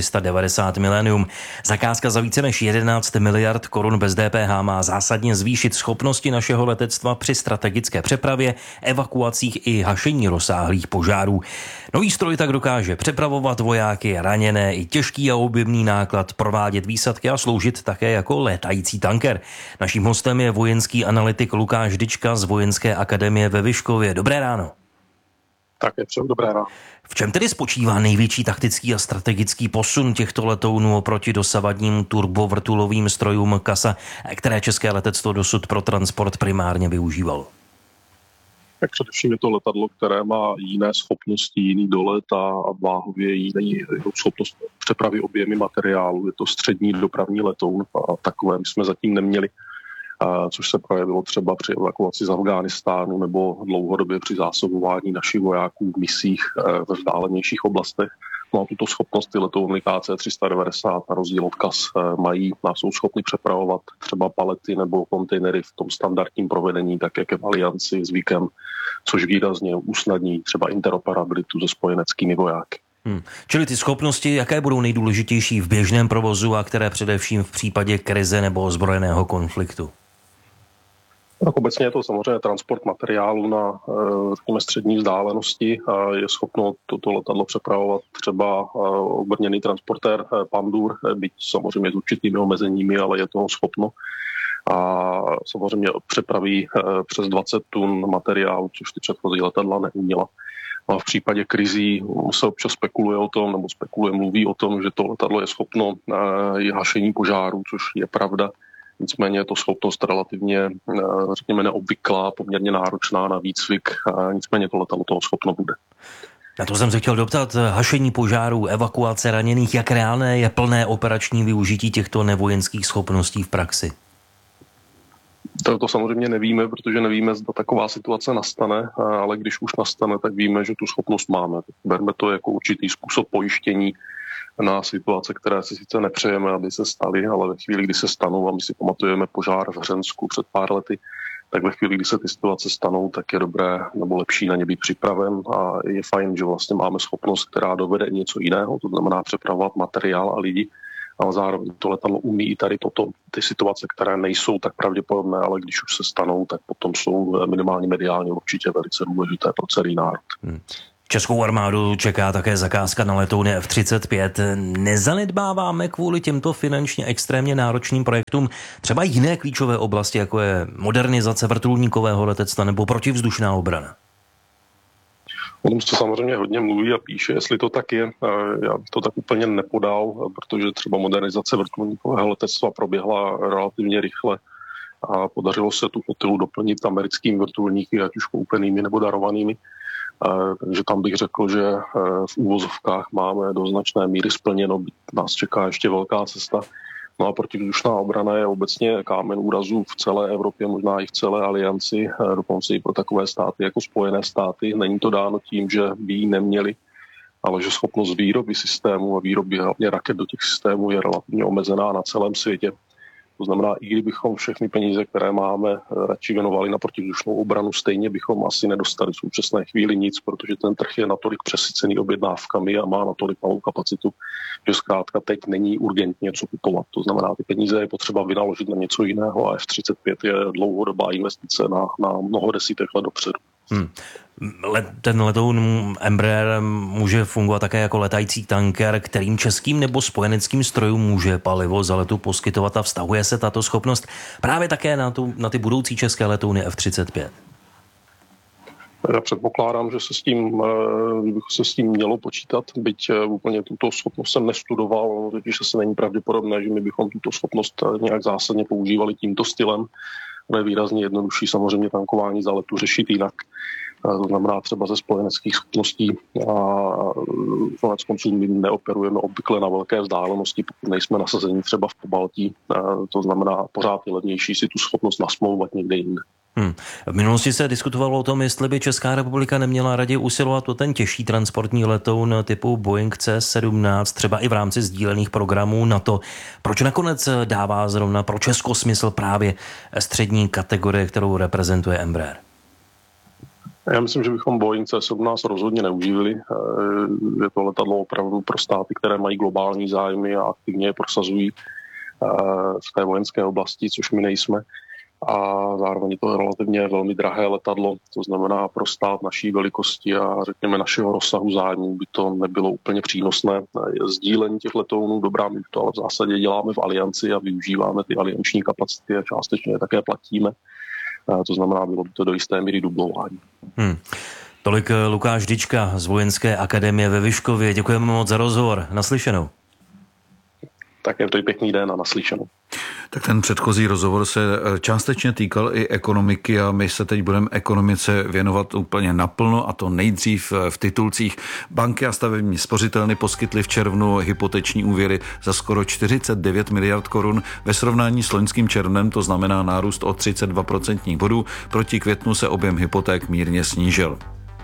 C390 Millennium. Zakázka za více než 11 miliard korun bez DPH má zásadně zvýšit schopnosti našeho letectva při strategické přepravě, evakuacích i hašení rozsáhlých požárů. Nový stroj tak dokáže přepravovat vojáky, raněné i těžký a objemný náklad, provádět výsadky a sloužit také jako létající tanker. Naším hostem je vojenský analytik Lukáš Dyčka z Vojenské akademie ve Vyškově. Dobré ráno. Tak je všem dobré ráno. V čem tedy spočívá největší taktický a strategický posun těchto letounů oproti dosavadním turbovrtulovým strojům CASA, které české letectvo dosud pro transport primárně využívalo? Tak především je to letadlo, které má jiné schopnosti, jiný dolet a váhově jiný schopnost přepravy objemy materiálu. Je to střední dopravní letoun a takové my jsme zatím neměli, což se projevilo třeba při evakuaci z Afghánistánu nebo dlouhodobě při zásobování našich vojáků v misích ve vzdálenějších oblastech. No a tuto schopnost ty letouny KC-390 na rozdíl od CAS mají a jsou schopni přepravovat třeba palety nebo kontejnery v tom standardním provedení, tak jak je v Alianci zvykem, což výrazně usnadní třeba interoperabilitu se spojeneckými vojáky. Čili ty schopnosti, jaké budou nejdůležitější v běžném provozu a které především v případě krize nebo ozbrojeného konfliktu? Tak obecně je to samozřejmě transport materiálu na řekněme, střední vzdálenosti. Je schopno toto letadlo přepravovat třeba obrněný transportér Pandur, byť samozřejmě s určitými omezeními, ale je toho schopno. A samozřejmě přepraví přes 20 tun materiálu, což ty předchozí letadla neuměla. A v případě krizí se občas mluví o tom, že to letadlo je schopno hašení požáru, což je pravda. Nicméně je to schopnost relativně, řekněme, neobvyklá, poměrně náročná na výcvik, nicméně to letadlo toho schopno bude. Na to jsem se chtěl doptat, hašení požárů, evakuace raněných, jak reálné je plné operační využití těchto nevojenských schopností v praxi? To samozřejmě nevíme, protože nevíme, zda taková situace nastane, ale když už nastane, tak víme, že tu schopnost máme. Berme to jako určitý způsob pojištění na situace, které si sice nepřejeme, aby se staly, ale ve chvíli, kdy se stanou, a my si pamatujeme požár v Hřensku před pár lety, tak ve chvíli, kdy se ty situace stanou, tak je dobré nebo lepší na ně být připraven a je fajn, že vlastně máme schopnost, která dovede něco jiného, to znamená přepravovat materiál a lidi, ale zároveň to letadlo umí i tady toto, ty situace, které nejsou tak pravděpodobné, ale když už se stanou, tak potom jsou minimálně mediálně určitě velice důležité pro celý národ. Českou armádu čeká také zakázka na letouny F-35. Nezanedbáváme kvůli těmto finančně extrémně náročným projektům třeba jiné klíčové oblasti, jako je modernizace vrtulníkového letectva nebo protivzdušná obrana? O tom se samozřejmě hodně mluví a píše, jestli to tak je. Já bych to tak úplně nepodal, protože třeba modernizace vrtulníkového letectva proběhla relativně rychle a podařilo se tu flotilu doplnit americkými vrtulníky, ať už koupenými nebo darovanými. Takže tam bych řekl, že v úvozovkách máme do značné míry splněno, nás čeká ještě velká cesta. No a protivzdušná obrana je obecně kámen úrazu v celé Evropě, možná i v celé alianci, dokonce i pro takové státy jako Spojené státy. Není to dáno tím, že by ji neměli, ale že schopnost výroby systému a výroby hlavně raket do těch systémů je relativně omezená na celém světě. To znamená, i kdybychom všechny peníze, které máme, radši věnovali na protivzdušnou obranu, stejně bychom asi nedostali v současné chvíli nic, protože ten trh je natolik přesycený objednávkami a má natolik malou kapacitu, že zkrátka teď není urgentně co kupovat. To znamená, ty peníze je potřeba vynaložit na něco jiného a F-35 je dlouhodobá investice na mnoho desítek let dopředu. Ten letoun Embraer může fungovat také jako letající tanker, kterým českým nebo spojeneckým strojům může palivo za letu poskytovat a vztahuje se tato schopnost právě také na ty budoucí české letouny F-35. Já předpokládám, že se s tím mělo počítat, byť úplně tuto schopnost jsem nestudoval, takže se není pravděpodobné, že my bychom tuto schopnost nějak zásadně používali tímto stylem. To je výrazně jednodušší samozřejmě tankování za letu řešit jinak. To znamená třeba ze spojeneckých schopností a konec konců my neoperujeme obvykle na velké vzdálenosti, pokud nejsme nasazení třeba v Pobaltí. To znamená pořád je levnější si tu schopnost nasmlouvat někde jinde. V minulosti se diskutovalo o tom, jestli by Česká republika neměla raději usilovat o ten těžší transportní letoun typu Boeing C-17, třeba i v rámci sdílených programů NATO. Proč nakonec dává zrovna pro Česko smysl právě střední kategorie, kterou reprezentuje Embraer? Já myslím, že bychom Boeing C-17 rozhodně neužívali. Je to letadlo opravdu pro státy, které mají globální zájmy a aktivně je prosazují v té vojenské oblasti, což my nejsme. A zároveň je to relativně velmi drahé letadlo, to znamená pro stát naší velikosti a řekněme našeho rozsahu zájmu by to nebylo úplně přínosné. Sdílení těch letounů, dobrá, my to ale v zásadě děláme v alianci a využíváme ty alianční kapacity a částečně také platíme. To znamená, bylo by to do jisté míry dublování. Tolik Lukáš Dička z Vojenské akademie ve Vyškově. Děkujeme moc za rozhovor. Naslyšenou. Tak je to i pěkný den a naslyšenou. Tak ten předchozí rozhovor se částečně týkal i ekonomiky a my se teď budeme ekonomice věnovat úplně naplno, a to nejdřív v titulcích. Banky a stavební spořitelny poskytly v červnu hypoteční úvěry za skoro 49 miliard korun. Ve srovnání s loňským červnem to znamená nárůst o 32% bodů. Proti květnu se objem hypoték mírně snížil.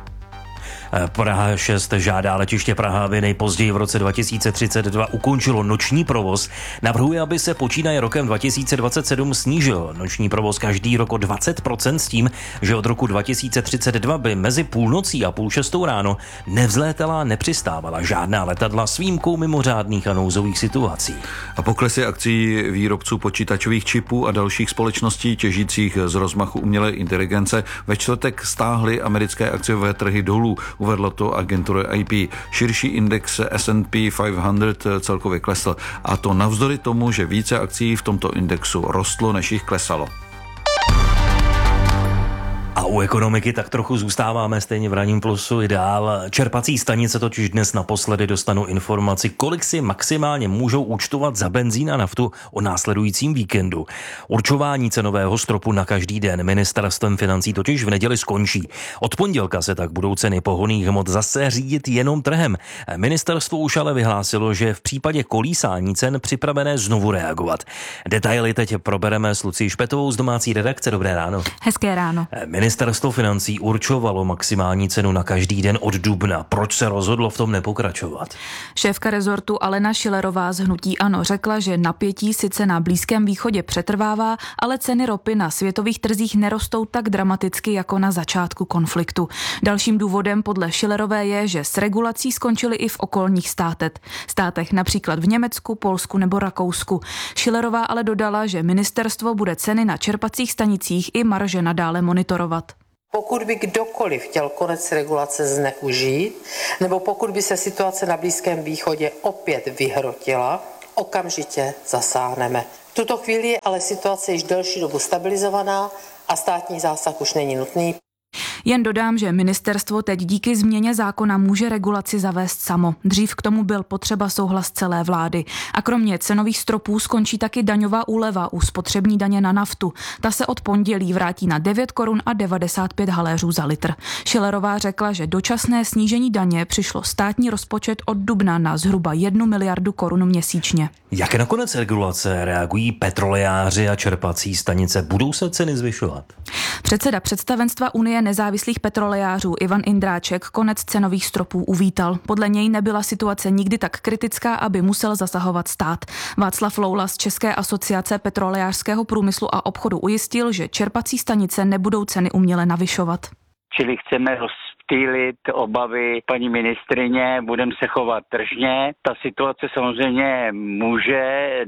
Praha 6 žádá letiště Praha, aby nejpozději v roce 2032 ukončilo noční provoz. Navrhuje, aby se počínaje rokem 2027 snížil noční provoz každý rok o 20% s tím, že od roku 2032 by mezi půlnocí a 5:30 ráno nevzlétala, nepřistávala žádná letadla s výjimkou mimořádných a nouzových situací. A poklesy akcií výrobců počítačových čipů a dalších společností těžících z rozmachu umělé inteligence ve čtvrtek stáhly americké akciové trhy dolů. Uvedla to agentura IP. Širší index S&P 500 celkově klesl, a to navzdory tomu, že více akcií v tomto indexu rostlo, než jich klesalo. A u ekonomiky tak trochu zůstáváme stejně v Ranním plusu i dál. Čerpací stanice totiž dnes naposledy dostanou informaci, kolik si maximálně můžou účtovat za benzín a naftu o následujícím víkendu. Určování cenového stropu na každý den ministerstvem financí totiž v neděli skončí. Od pondělka se tak budou ceny pohonných hmot zase řídit jenom trhem. Ministerstvo už ale vyhlásilo, že v případě kolísání cen připravené znovu reagovat. Detaily teď probereme s Lucí Špetovou z domácí redakce. Dobré ráno. Hezké ráno. Ministerstvo financí určovalo maximální cenu na každý den od dubna. Proč se rozhodlo v tom nepokračovat? Šéfka rezortu Alena Schillerová z hnutí ANO řekla, že napětí sice na Blízkém východě přetrvává, ale ceny ropy na světových trzích nerostou tak dramaticky jako na začátku konfliktu. Dalším důvodem podle Schillerové je, že s regulací skončily i v okolních státech, například v Německu, Polsku nebo Rakousku. Schillerová ale dodala, že ministerstvo bude ceny na čerpacích stanicích i marže nadále monitorovat. Pokud by kdokoliv chtěl konec regulace zneužít, nebo pokud by se situace na Blízkém východě opět vyhrotila, okamžitě zasáhneme. V tuto chvíli je ale situace již delší dobu stabilizovaná a státní zásah už není nutný. Jen dodám, že ministerstvo teď díky změně zákona může regulaci zavést samo. Dřív k tomu byl potřeba souhlas celé vlády. A kromě cenových stropů skončí taky daňová úleva u spotřební daně na naftu. Ta se od pondělí vrátí na 9 korun a 95 haléřů za litr. Schillerová řekla, že dočasné snížení daně přišlo státní rozpočet od dubna na zhruba 1 miliardu korun měsíčně. Jak nakonec regulace reagují petrolejáři a čerpací stanice? Budou se ceny zvyšovat? Předseda představenstva Unie nezávislých petrolejářů Ivan Indráček konec cenových stropů uvítal. Podle něj nebyla situace nikdy tak kritická, aby musel zasahovat stát. Václav Loula z České asociace petrolejářského průmyslu a obchodu ujistil, že čerpací stanice nebudou ceny uměle navyšovat. Čili chceme rozptýlit obavy paní ministryně, budeme se chovat tržně. Ta situace samozřejmě může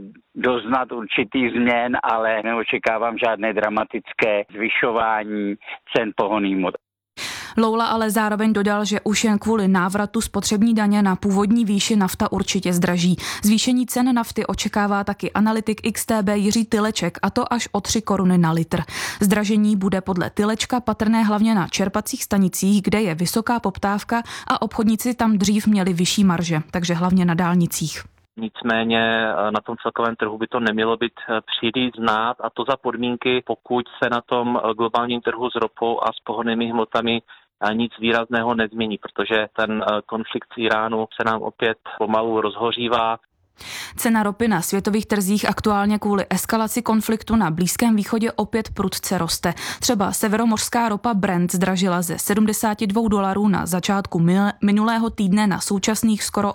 doznat určitých změn, ale neočekávám žádné dramatické zvyšování cen pohonných hmot. Loula ale zároveň dodal, že už jen kvůli návratu spotřební daně na původní výši nafta určitě zdraží. Zvýšení cen nafty očekává taky analytik XTB Jiří Tyleček, a to až o 3 koruny na litr. Zdražení bude podle Tylečka patrné hlavně na čerpacích stanicích, kde je vysoká poptávka a obchodníci tam dřív měli vyšší marže, takže hlavně na dálnicích. Nicméně na tom celkovém trhu by to nemělo být příliš znát, a to za podmínky, pokud se na tom globálním trhu s ropou a s pohonnými hmotami nic výrazného nezmění, protože ten konflikt z Iránu se nám opět pomalu rozhořívá. Cena ropy na světových trzích aktuálně kvůli eskalaci konfliktu na Blízkém východě opět prudce roste. Třeba severomořská ropa Brent zdražila ze $72 na začátku minulého týdne na současných skoro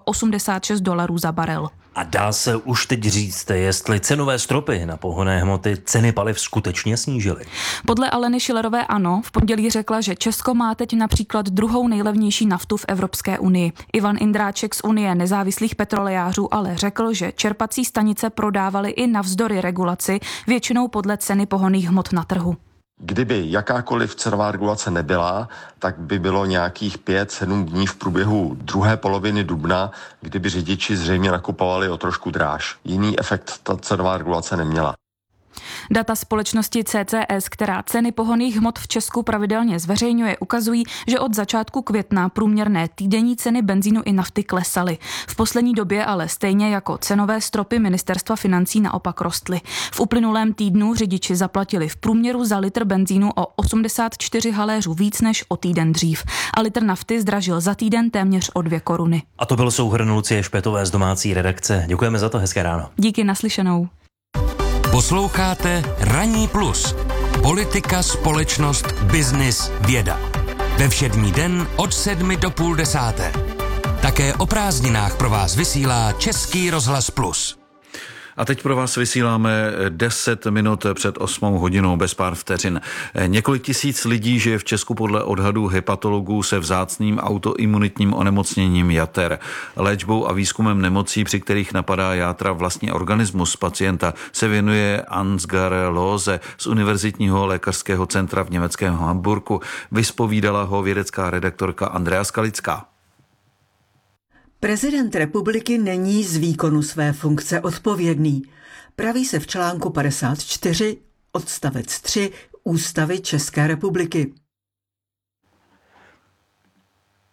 $86 za barel. A dá se už teď říct, jestli cenové stropy na pohonné hmoty ceny paliv skutečně snížily? Podle Aleny Schillerové ano, v pondělí řekla, že Česko má teď například druhou nejlevnější naftu v Evropské unii. Ivan Indráček z Unie nezávislých petrolejářů ale řekl, že čerpací stanice prodávaly i navzdory regulaci, většinou podle ceny pohonných hmot na trhu. Kdyby jakákoliv cenová regulace nebyla, tak by bylo nějakých 5-7 dní v průběhu druhé poloviny dubna, kdyby řidiči zřejmě nakupovali o trošku dráž. Jiný efekt ta cenová regulace neměla. Data společnosti CCS, která ceny pohonných hmot v Česku pravidelně zveřejňuje, ukazují, že od začátku května průměrné týdenní ceny benzínu i nafty klesaly. V poslední době ale stejně jako cenové stropy ministerstva financí naopak rostly. V uplynulém týdnu řidiči zaplatili v průměru za litr benzínu o 84 haléřů víc než o týden dřív. A litr nafty zdražil za týden téměř o 2 koruny. A to byl souhrn Lucie Špetové z domácí redakce. Děkujeme za to, hezké ráno. Díky, naslyšenou. Posloucháte Ranní plus. Politika, společnost, biznis, věda. Ve všední den od 7 do půl 10. Také o prázdninách pro vás vysílá Český rozhlas Plus. A teď pro vás vysíláme 10 minut před 8 hodinou bez pár vteřin. Několik tisíc lidí žije v Česku podle odhadů hepatologů se vzácným autoimunitním onemocněním jater. Léčbou a výzkumem nemocí, při kterých napadá játra vlastní organismus pacienta, se věnuje Ansgar Lose z Univerzitního lékařského centra v německém Hamburku. Vyspovídala ho vědecká redaktorka Andrea Skalická. Prezident republiky není z výkonu své funkce odpovědný. Praví se v článku 54 odstavec 3 Ústavy České republiky.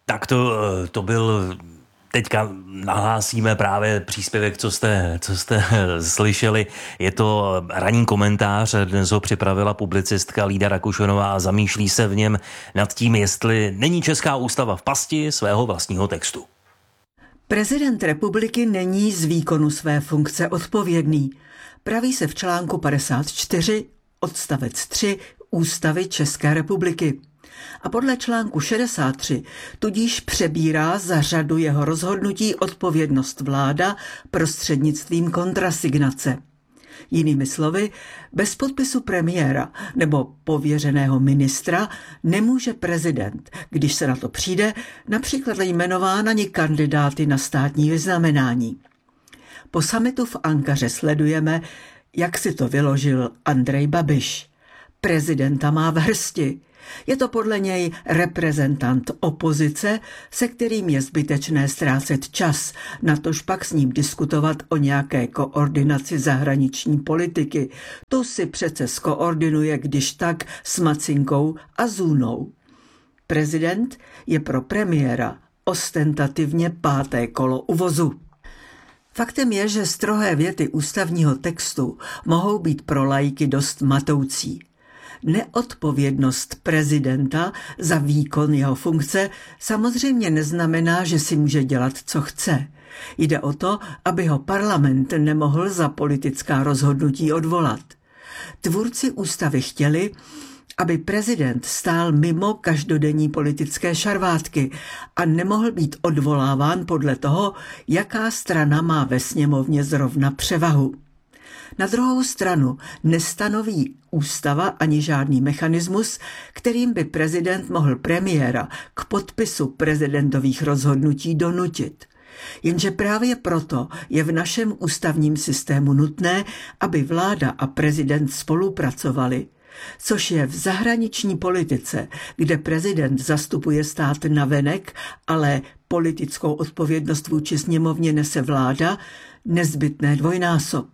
Tak to byl... Teďka nahlásíme právě příspěvek, co jste slyšeli. Je to ranní komentář, dnes ho připravila publicistka Lída Rakušanová a zamýšlí se v něm nad tím, jestli není česká ústava v pasti svého vlastního textu. Prezident republiky není z výkonu své funkce odpovědný. Praví se v článku 54 odstavec 3 Ústavy České republiky. A podle článku 63 tudíž přebírá za řadu jeho rozhodnutí odpovědnost vláda prostřednictvím kontrasignace. Jinými slovy, bez podpisu premiéra nebo pověřeného ministra nemůže prezident, když se na to přijde, například jmenován ani kandidáty na státní vyznamenání. Po summitu v Ankaře sledujeme, jak si to vyložil Andrej Babiš. Prezidenta má v hrsti. Je to podle něj reprezentant opozice, se kterým je zbytečné ztrácet čas, natož pak s ním diskutovat o nějaké koordinaci zahraniční politiky. Tu si přece skoordinuje když tak s Macinkou a Zůnou. Prezident je pro premiéra ostentativně páté kolo u vozu. Faktem je, že strohé věty ústavního textu mohou být pro laiky dost matoucí. Neodpovědnost prezidenta za výkon jeho funkce samozřejmě neznamená, že si může dělat, co chce. Jde o to, aby ho parlament nemohl za politická rozhodnutí odvolat. Tvůrci ústavy chtěli, aby prezident stál mimo každodenní politické šarvátky a nemohl být odvoláván podle toho, jaká strana má ve sněmovně zrovna převahu. Na druhou stranu nestanoví ústava ani žádný mechanismus, kterým by prezident mohl premiéra k podpisu prezidentových rozhodnutí donutit. Jenže právě proto je v našem ústavním systému nutné, aby vláda a prezident spolupracovali, což je v zahraniční politice, kde prezident zastupuje stát navenek, ale politickou odpovědnost vůči sněmovně nese vláda, nezbytné dvojnásob.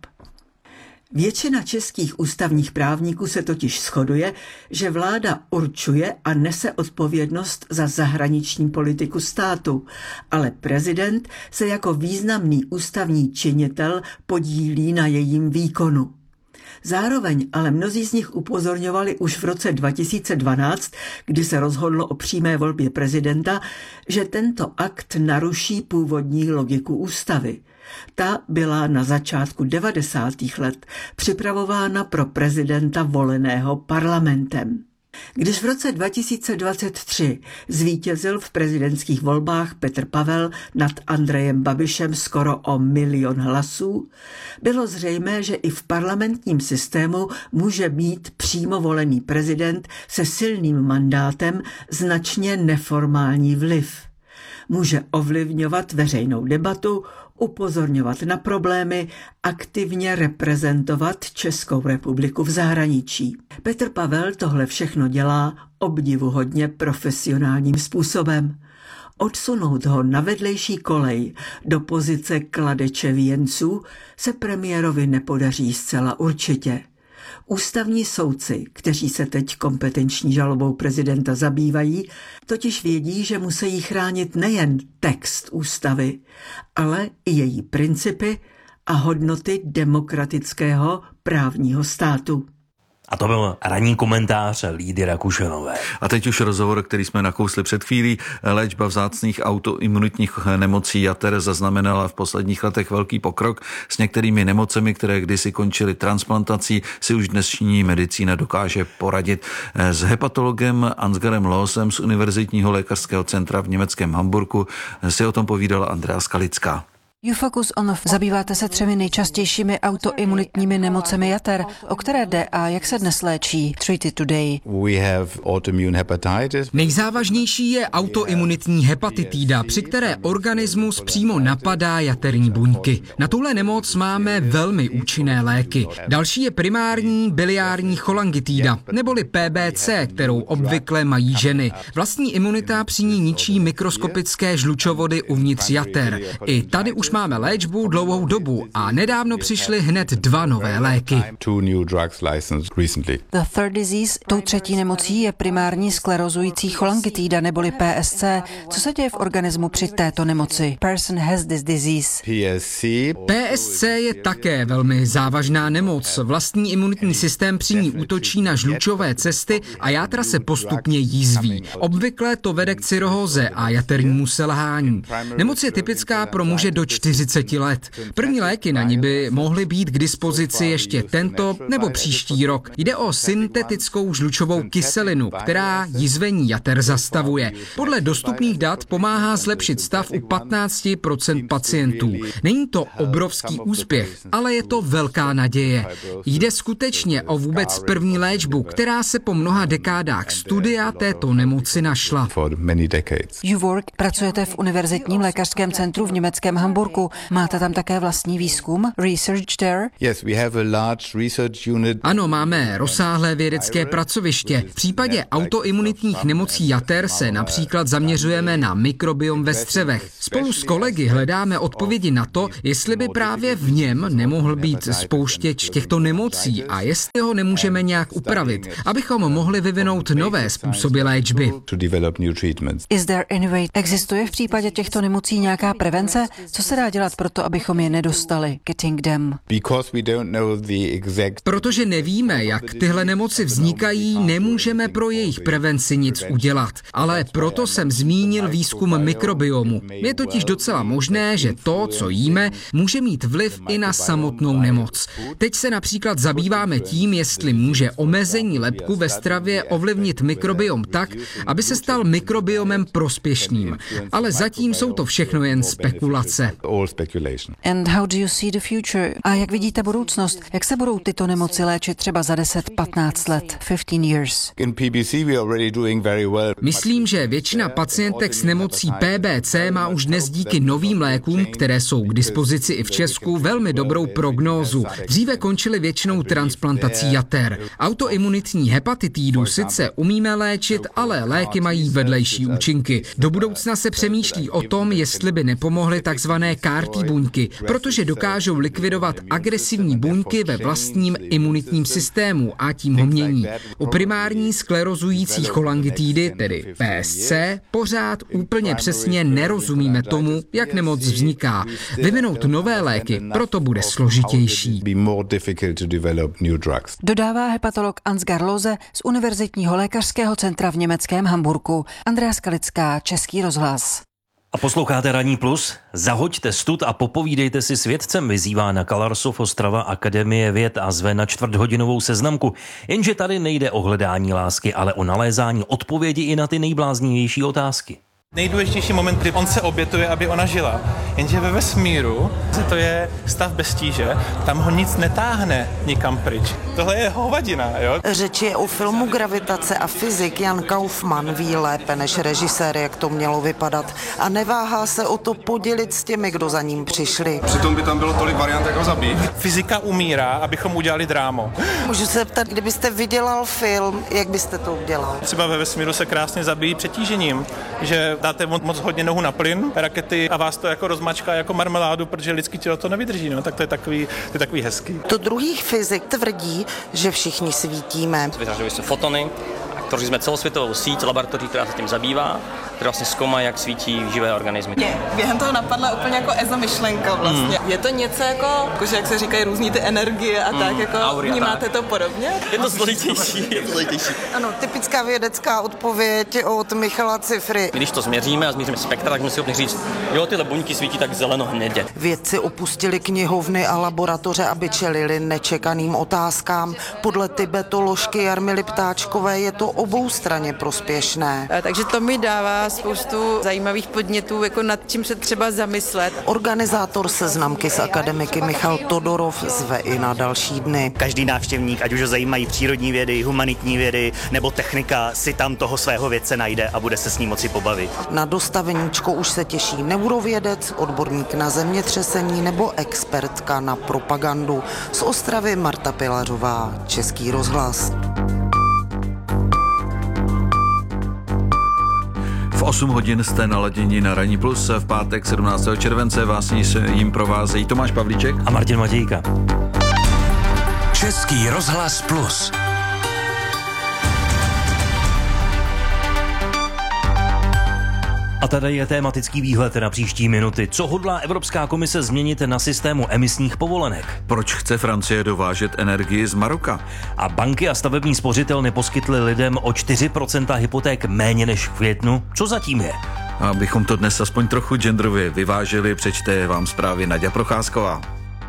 Většina českých ústavních právníků se totiž shoduje, že vláda určuje a nese odpovědnost za zahraniční politiku státu, ale prezident se jako významný ústavní činitel podílí na jejím výkonu. Zároveň ale mnozí z nich upozorňovali už v roce 2012, kdy se rozhodlo o přímé volbě prezidenta, že tento akt naruší původní logiku ústavy. Ta byla na začátku 90. let připravována pro prezidenta voleného parlamentem. Když v roce 2023 zvítězil v prezidentských volbách Petr Pavel nad Andrejem Babišem skoro o 1 milion hlasů, bylo zřejmé, že i v parlamentním systému může mít přímo volený prezident se silným mandátem značně neformální vliv. Může ovlivňovat veřejnou debatu, upozorňovat na problémy, aktivně reprezentovat Českou republiku v zahraničí. Petr Pavel tohle všechno dělá obdivuhodně profesionálním způsobem. Odsunout ho na vedlejší kolej do pozice kladeče věnců se premiérovi nepodaří zcela určitě. Ústavní soudci, kteří se teď kompetenční žalobou prezidenta zabývají, totiž vědí, že musí chránit nejen text ústavy, ale i její principy a hodnoty demokratického právního státu. A to byl ranní komentář Lídy Rakušanové. A teď už rozhovor, který jsme nakousli před chvílí. Léčba vzácných autoimunitních nemocí jater zaznamenala v posledních letech velký pokrok. S některými nemocemi, které kdysi končily transplantací, si už dnešní medicína dokáže poradit. S hepatologem Ansgarem Loosem z Univerzitního lékařského centra v německém Hamburku si o tom povídala Andrea Skalická. Zabýváte se 3 nejčastějšími autoimunitními nemocemi jater, o které jde a jak se dnes léčí. Treated today. Nejzávažnější je autoimunitní hepatitída, při které organismus přímo napadá jaterní buňky. Na tuhle nemoc máme velmi účinné léky. Další je primární biliární cholangitída, neboli PBC, kterou obvykle mají ženy. Vlastní imunita při ní ničí mikroskopické žlučovody uvnitř jater. I tady už už máme léčbu dlouhou dobu a nedávno přišly hned 2 nové léky. The third disease, tou třetí nemocí je primární sklerozující cholangitída neboli PSC. Co se děje v organismu při této nemoci? Person has this disease. PSC je také velmi závažná nemoc. Vlastní imunitní systém při ní útočí na žlučové cesty a játra se postupně jízví. Obvykle to vede k cirhóze a jaternímu selhání. Nemoc je typická pro muže do 40 let. První léky na ní by mohly být k dispozici ještě tento nebo příští rok. Jde o syntetickou žlučovou kyselinu, která jízvení jater zastavuje. Podle dostupných dat pomáhá zlepšit stav u 15% pacientů. Není to obrovský úspěch, ale je to velká naděje. Jde skutečně o vůbec první léčbu, která se po mnoha dekádách studia této nemoci našla. YouWork, pracujete v univerzitním lékařském centru v německém Hamburku. Máte tam také vlastní výzkum? Research there? Ano, máme rozsáhlé vědecké pracoviště. V případě autoimunitních nemocí jater se například zaměřujeme na mikrobiom ve střevech. Spolu s kolegy hledáme odpovědi na to, jestli by právě v něm nemohl být spouštěč těchto nemocí a jestli ho nemůžeme nějak upravit, abychom mohli vyvinout nové způsoby léčby. Is there any way? Existuje v případě těchto nemocí nějaká prevence? Co se dá dělat pro to, abychom je nedostali? Getting them. Protože nevíme, jak tyhle nemoci vznikají, nemůžeme pro jejich prevenci nic udělat. Ale proto jsem zmínil výzkum mikrobiomu. Je totiž docela možné, že to, co jíme, může mít vliv i na samotnou nemoc. Teď se například zabýváme tím, jestli může omezení lepku ve stravě ovlivnit mikrobiom tak, aby se stal mikrobiomem prospěšným. Ale zatím jsou to všechno jen spekulace. And how do you see the future? A jak vidíte budoucnost? Jak se budou tyto nemoci léčit třeba za 10-15 let, 15 years? Myslím, že většina pacientek s nemocí PBC má už dnes díky novým lékům, které jsou k dispozici i v Česku, velmi dobrou prognózu. Dříve končily většinou transplantací jater. Autoimunitní hepatitídu sice umíme léčit, ale léky mají vedlejší účinky. Do budoucna se přemýšlí o tom, jestli by nepomohly takzvané CAR-T buňky, protože dokážou likvidovat agresivní buňky ve vlastním imunitním systému a tím ho mění. U primární sklerozující cholangitídy, tedy PSC, pořád úplně přesně nerozumíme tomu, jak nemoc vzniká. Vyvinout nové léky proto bude složitější. Dodává hepatolog Ansgar Loze z Univerzitního lékařského centra v německém Hamburku. Andrea Skalická, Český rozhlas. A posloucháte Ranní plus? Zahoďte stud a popovídejte si s vědcem, vyzývá na Kalarsov Ostrava Akademie věd a zve na čtvrthodinovou seznamku. Jenže tady nejde o hledání lásky, ale o nalézání odpovědi i na ty nejbláznivější otázky. Nejdůležitější moment, kdy on se obětuje, aby ona žila. Jenže ve vesmíru, to je stav bez tíže, tam ho nic netáhne nikam pryč. Tohle je hovadina, jo? Řeč je o filmu Gravitace a fyzik Jan Kaufmann ví lépe než režisér, jak to mělo vypadat a neváhá se o to podělit s těmi, kdo za ním přišli. Přitom by tam bylo tolik variant, jak ho zabít. Fyzika umírá, abychom udělali drámo. Můžu se ptat, kdybyste vydělal film, jak byste to udělal? Třeba ve vesmíru se krásně zabíjí přetížením, že dáte moc hodně nohu na plyn, rakety a vás to jako rozmačká jako marmeládu, protože lidský tělo to nevydrží, no, tak to je takový hezký. To druhých fyzik tvrdí, že všichni svítíme. Vytvářely se fotony, tvořili jsme celosvětovou síť laboratoří, která se tím zabývá, která vlastně zkoumá, jak svítí živé organismy. Mě během toho napadla úplně jako EZO myšlenka vlastně. Je to něco jako že jak se říkají různý ty energie a tak, jako aury, vnímáte tak to podobně? Je to složitější, Ano, typická vědecká odpověď od Michala Cifry. Když to změříme a změříme spektra, tak musíme říct, jo, tyhle buňky svítí tak zeleno-hnědě. Vědci opustili knihovny a laboratoře, aby čelili nečekaným otázkám. Podle tibetoložky Jarmily Ptáčkové je to oboustranně prospěšné. Takže to mi dává spoustu zajímavých podnětů, jako nad čím se třeba zamyslet. Organizátor seznamky s akademiky Michal Todorov zve i na další dny. Každý návštěvník, ať už ho zajímají přírodní vědy, humanitní vědy nebo technika, si tam toho svého vědce najde a bude se s ním moci pobavit. Na dostaveníčko už se těší neurovědec, odborník na zemětřesení nebo expertka na propagandu. Z Ostravy Marta Pilařová, Český rozhlas. V 8 hodin jste naladěni na Ranní Plus. V pátek 17. července vás jim provázejí Tomáš Pavlíček a Martin Matějka. Český rozhlas Plus. A tady je tematický výhled na příští minuty. Co hodlá Evropská komise změnit na systému emisních povolenek? Proč chce Francie dovážet energii z Maroka? A banky a stavební spořitelny poskytly lidem o 4% hypoték méně než v květnu. Co zatím je? Abychom to dnes aspoň trochu genderově vyvážili, přečte vám zprávy Naďa Procházková.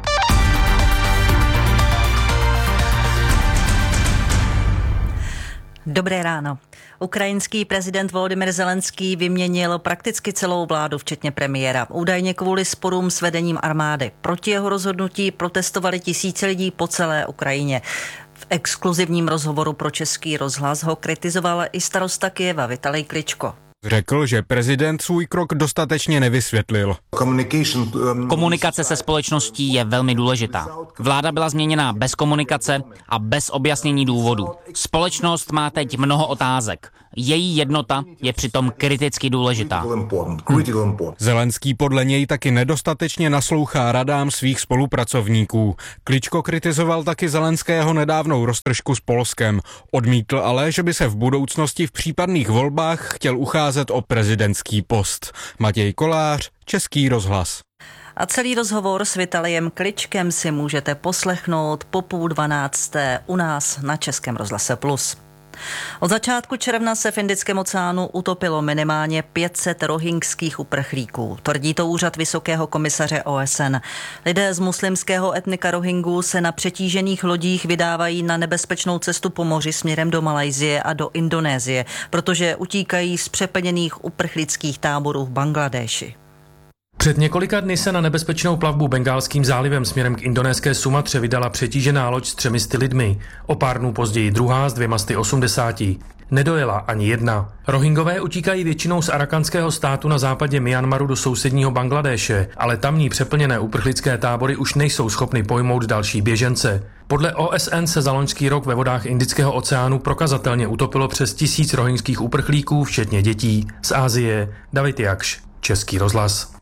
Dobré ráno. Ukrajinský prezident Volodymyr Zelenský vyměnil prakticky celou vládu, včetně premiéra. Údajně kvůli sporům s vedením armády. Proti jeho rozhodnutí protestovali tisíce lidí po celé Ukrajině. V exkluzivním rozhovoru pro Český rozhlas ho kritizoval i starosta Kyjeva Vitalij Kličko. Řekl, že prezident svůj krok dostatečně nevysvětlil. Komunikace se společností je velmi důležitá. Vláda byla změněna bez komunikace a bez objasnění důvodu. Společnost má teď mnoho otázek. Její jednota je přitom kriticky důležitá. Zelenský podle něj taky nedostatečně naslouchá radám svých spolupracovníků. Kličko kritizoval taky Zelenského nedávnou roztržku s Polskem. Odmítl ale, že by se v budoucnosti v případných volbách chtěl ucházet o prezidentský post. Matěj Kolář, Český rozhlas. A celý rozhovor s Vitalijem Kličkem si můžete poslechnout po 11:30 u nás na Českém rozhlase Plus. Od začátku června se v Indickém oceánu utopilo minimálně 500 rohingských uprchlíků. Tvrdí to úřad Vysokého komisaře OSN. Lidé z muslimského etnika Rohingů se na přetížených lodích vydávají na nebezpečnou cestu po moři směrem do Malajsie a do Indonésie, protože utíkají z přeplněných uprchlických táborů v Bangladéši. Před několika dny se na nebezpečnou plavbu Bengálským zálivem směrem k indonéské Sumatře vydala přetížená loď s 300 lidmi. O pár dnů později druhá s 280. Nedojela ani jedna. Rohingové utíkají většinou z arakanského státu na západě Myanmaru do sousedního Bangladéše, ale tamní přeplněné uprchlické tábory už nejsou schopny pojmout další běžence. Podle OSN se za loňský rok ve vodách Indického oceánu prokazatelně utopilo přes 1000 rohingských uprchlíků, včetně dětí. Z Asie David Jakš, Český rozhlas.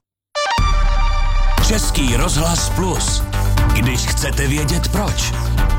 Český rozhlas Plus. Když chcete vědět proč.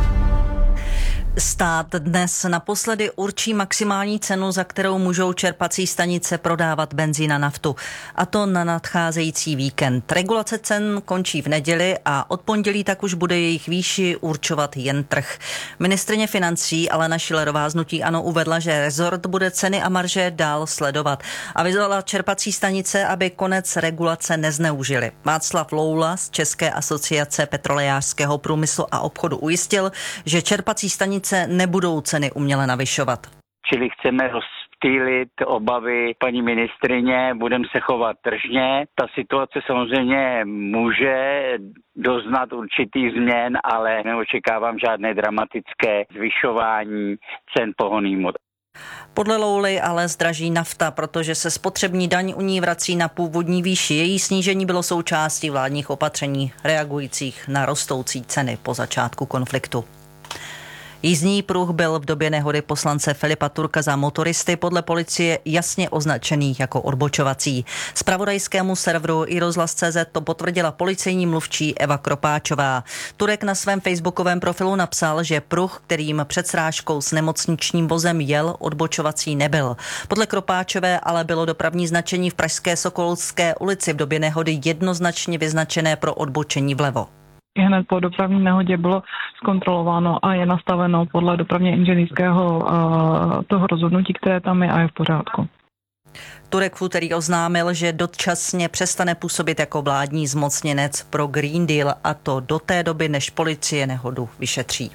Stát dnes naposledy určí maximální cenu, za kterou můžou čerpací stanice prodávat benzín a naftu. A to na nadcházející víkend. Regulace cen končí v neděli a od pondělí tak už bude jejich výši určovat jen trh. Ministryně financí Alena Schillerová z hnutí ANO uvedla, že rezort bude ceny a marže dál sledovat. A vyzvala čerpací stanice, aby konec regulace nezneužili. Václav Loula z České asociace petrolejářského průmyslu a obchodu ujistil, že čerpací stanice nebudou ceny uměle navyšovat. Čili chceme rozptýlit obavy paní ministryně, budeme se chovat tržně. Ta situace samozřejmě může doznat určitých změn, ale neočekávám žádné dramatické zvyšování cen pohonných hmot. Podle Louly ale zdraží nafta, protože se spotřební daň u ní vrací na původní výši. Její snížení bylo součástí vládních opatření reagujících na rostoucí ceny po začátku konfliktu. Jízdní pruh byl v době nehody poslance Filipa Turka za motoristy podle policie jasně označený jako odbočovací. Zpravodajskému serveru iRozhlas.cz to potvrdila policejní mluvčí Eva Kropáčová. Turek na svém facebookovém profilu napsal, že pruh, kterým před srážkou s nemocničním vozem jel, odbočovací nebyl. Podle Kropáčové ale bylo dopravní značení v pražské Sokolské ulici v době nehody jednoznačně vyznačené pro odbočení vlevo. Hned po dopravní nehodě bylo zkontrolováno a je nastaveno podle dopravně inženýrského toho rozhodnutí, které tam je a je v pořádku. Turek v úterý oznámil, že dočasně přestane působit jako vládní zmocněnec pro Green Deal, a to do té doby, než policie nehodu vyšetří.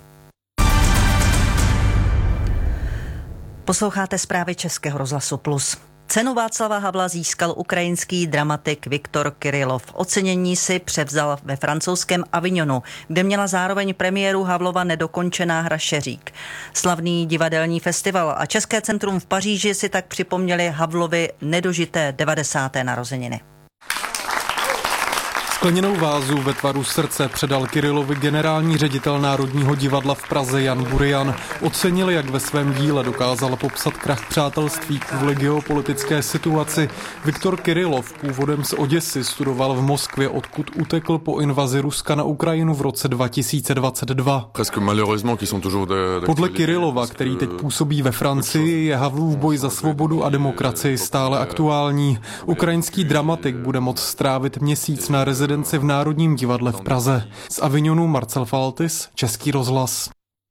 Posloucháte zprávy Českého rozhlasu Plus. Cenu Václava Havla získal ukrajinský dramatik Viktor Kirillov. Ocenění si převzal ve francouzském Avignonu, kde měla zároveň premiéru Havlova nedokončená hra Šeřík. Slavný divadelní festival a České centrum v Paříži si tak připomněli Havlovi nedožité 90. narozeniny. Skleněnou vázu ve tvaru srdce předal Kyrillovi generální ředitel Národního divadla v Praze Jan Burian. Ocenil, jak ve svém díle dokázal popsat krach přátelství kvůli geopolitické situaci. Viktor Kirillov, původem z Oděsy, studoval v Moskvě, odkud utekl po invazi Ruska na Ukrajinu v roce 2022. Podle Kirillova, který teď působí ve Francii, je Havlův boj za svobodu a demokracii stále aktuální. Ukrajinský dramatik bude moct strávit měsíc na rezidenci v Národním divadle v Praze. Z Avignonu Marcel Faltis, Český rozhlas.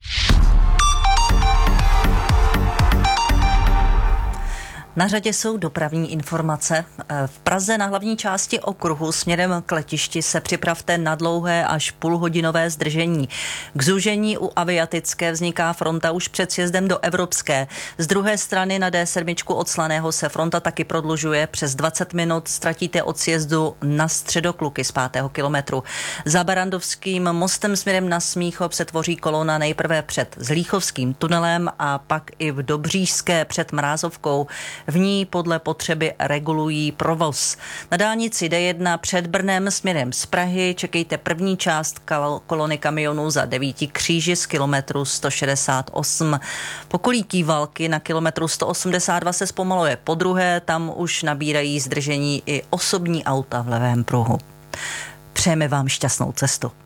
Na řadě jsou dopravní informace. V Praze na hlavní části okruhu směrem k letišti se připravte na dlouhé až půlhodinové zdržení. K zúžení u Aviatické vzniká fronta už před sjezdem do Evropské. Z druhé strany na D7 od Slaného se fronta taky prodlužuje. Přes 20 minut ztratíte od sjezdu na Středokluky z 5. kilometru. Za Barandovským mostem směrem na Smíchov se tvoří kolona nejprve před Zlíchovským tunelem a pak i v Dobřížské před Mrázovkou. V ní podle potřeby regulují provoz. Na dálnici D1 před Brnem směrem z Prahy čekejte první část kolony kamionů za 9 kříži z kilometru 168. Po Kolíký Valky na kilometru 182 se zpomaluje po druhé, tam už nabírají zdržení i osobní auta v levém pruhu. Přejeme vám šťastnou cestu.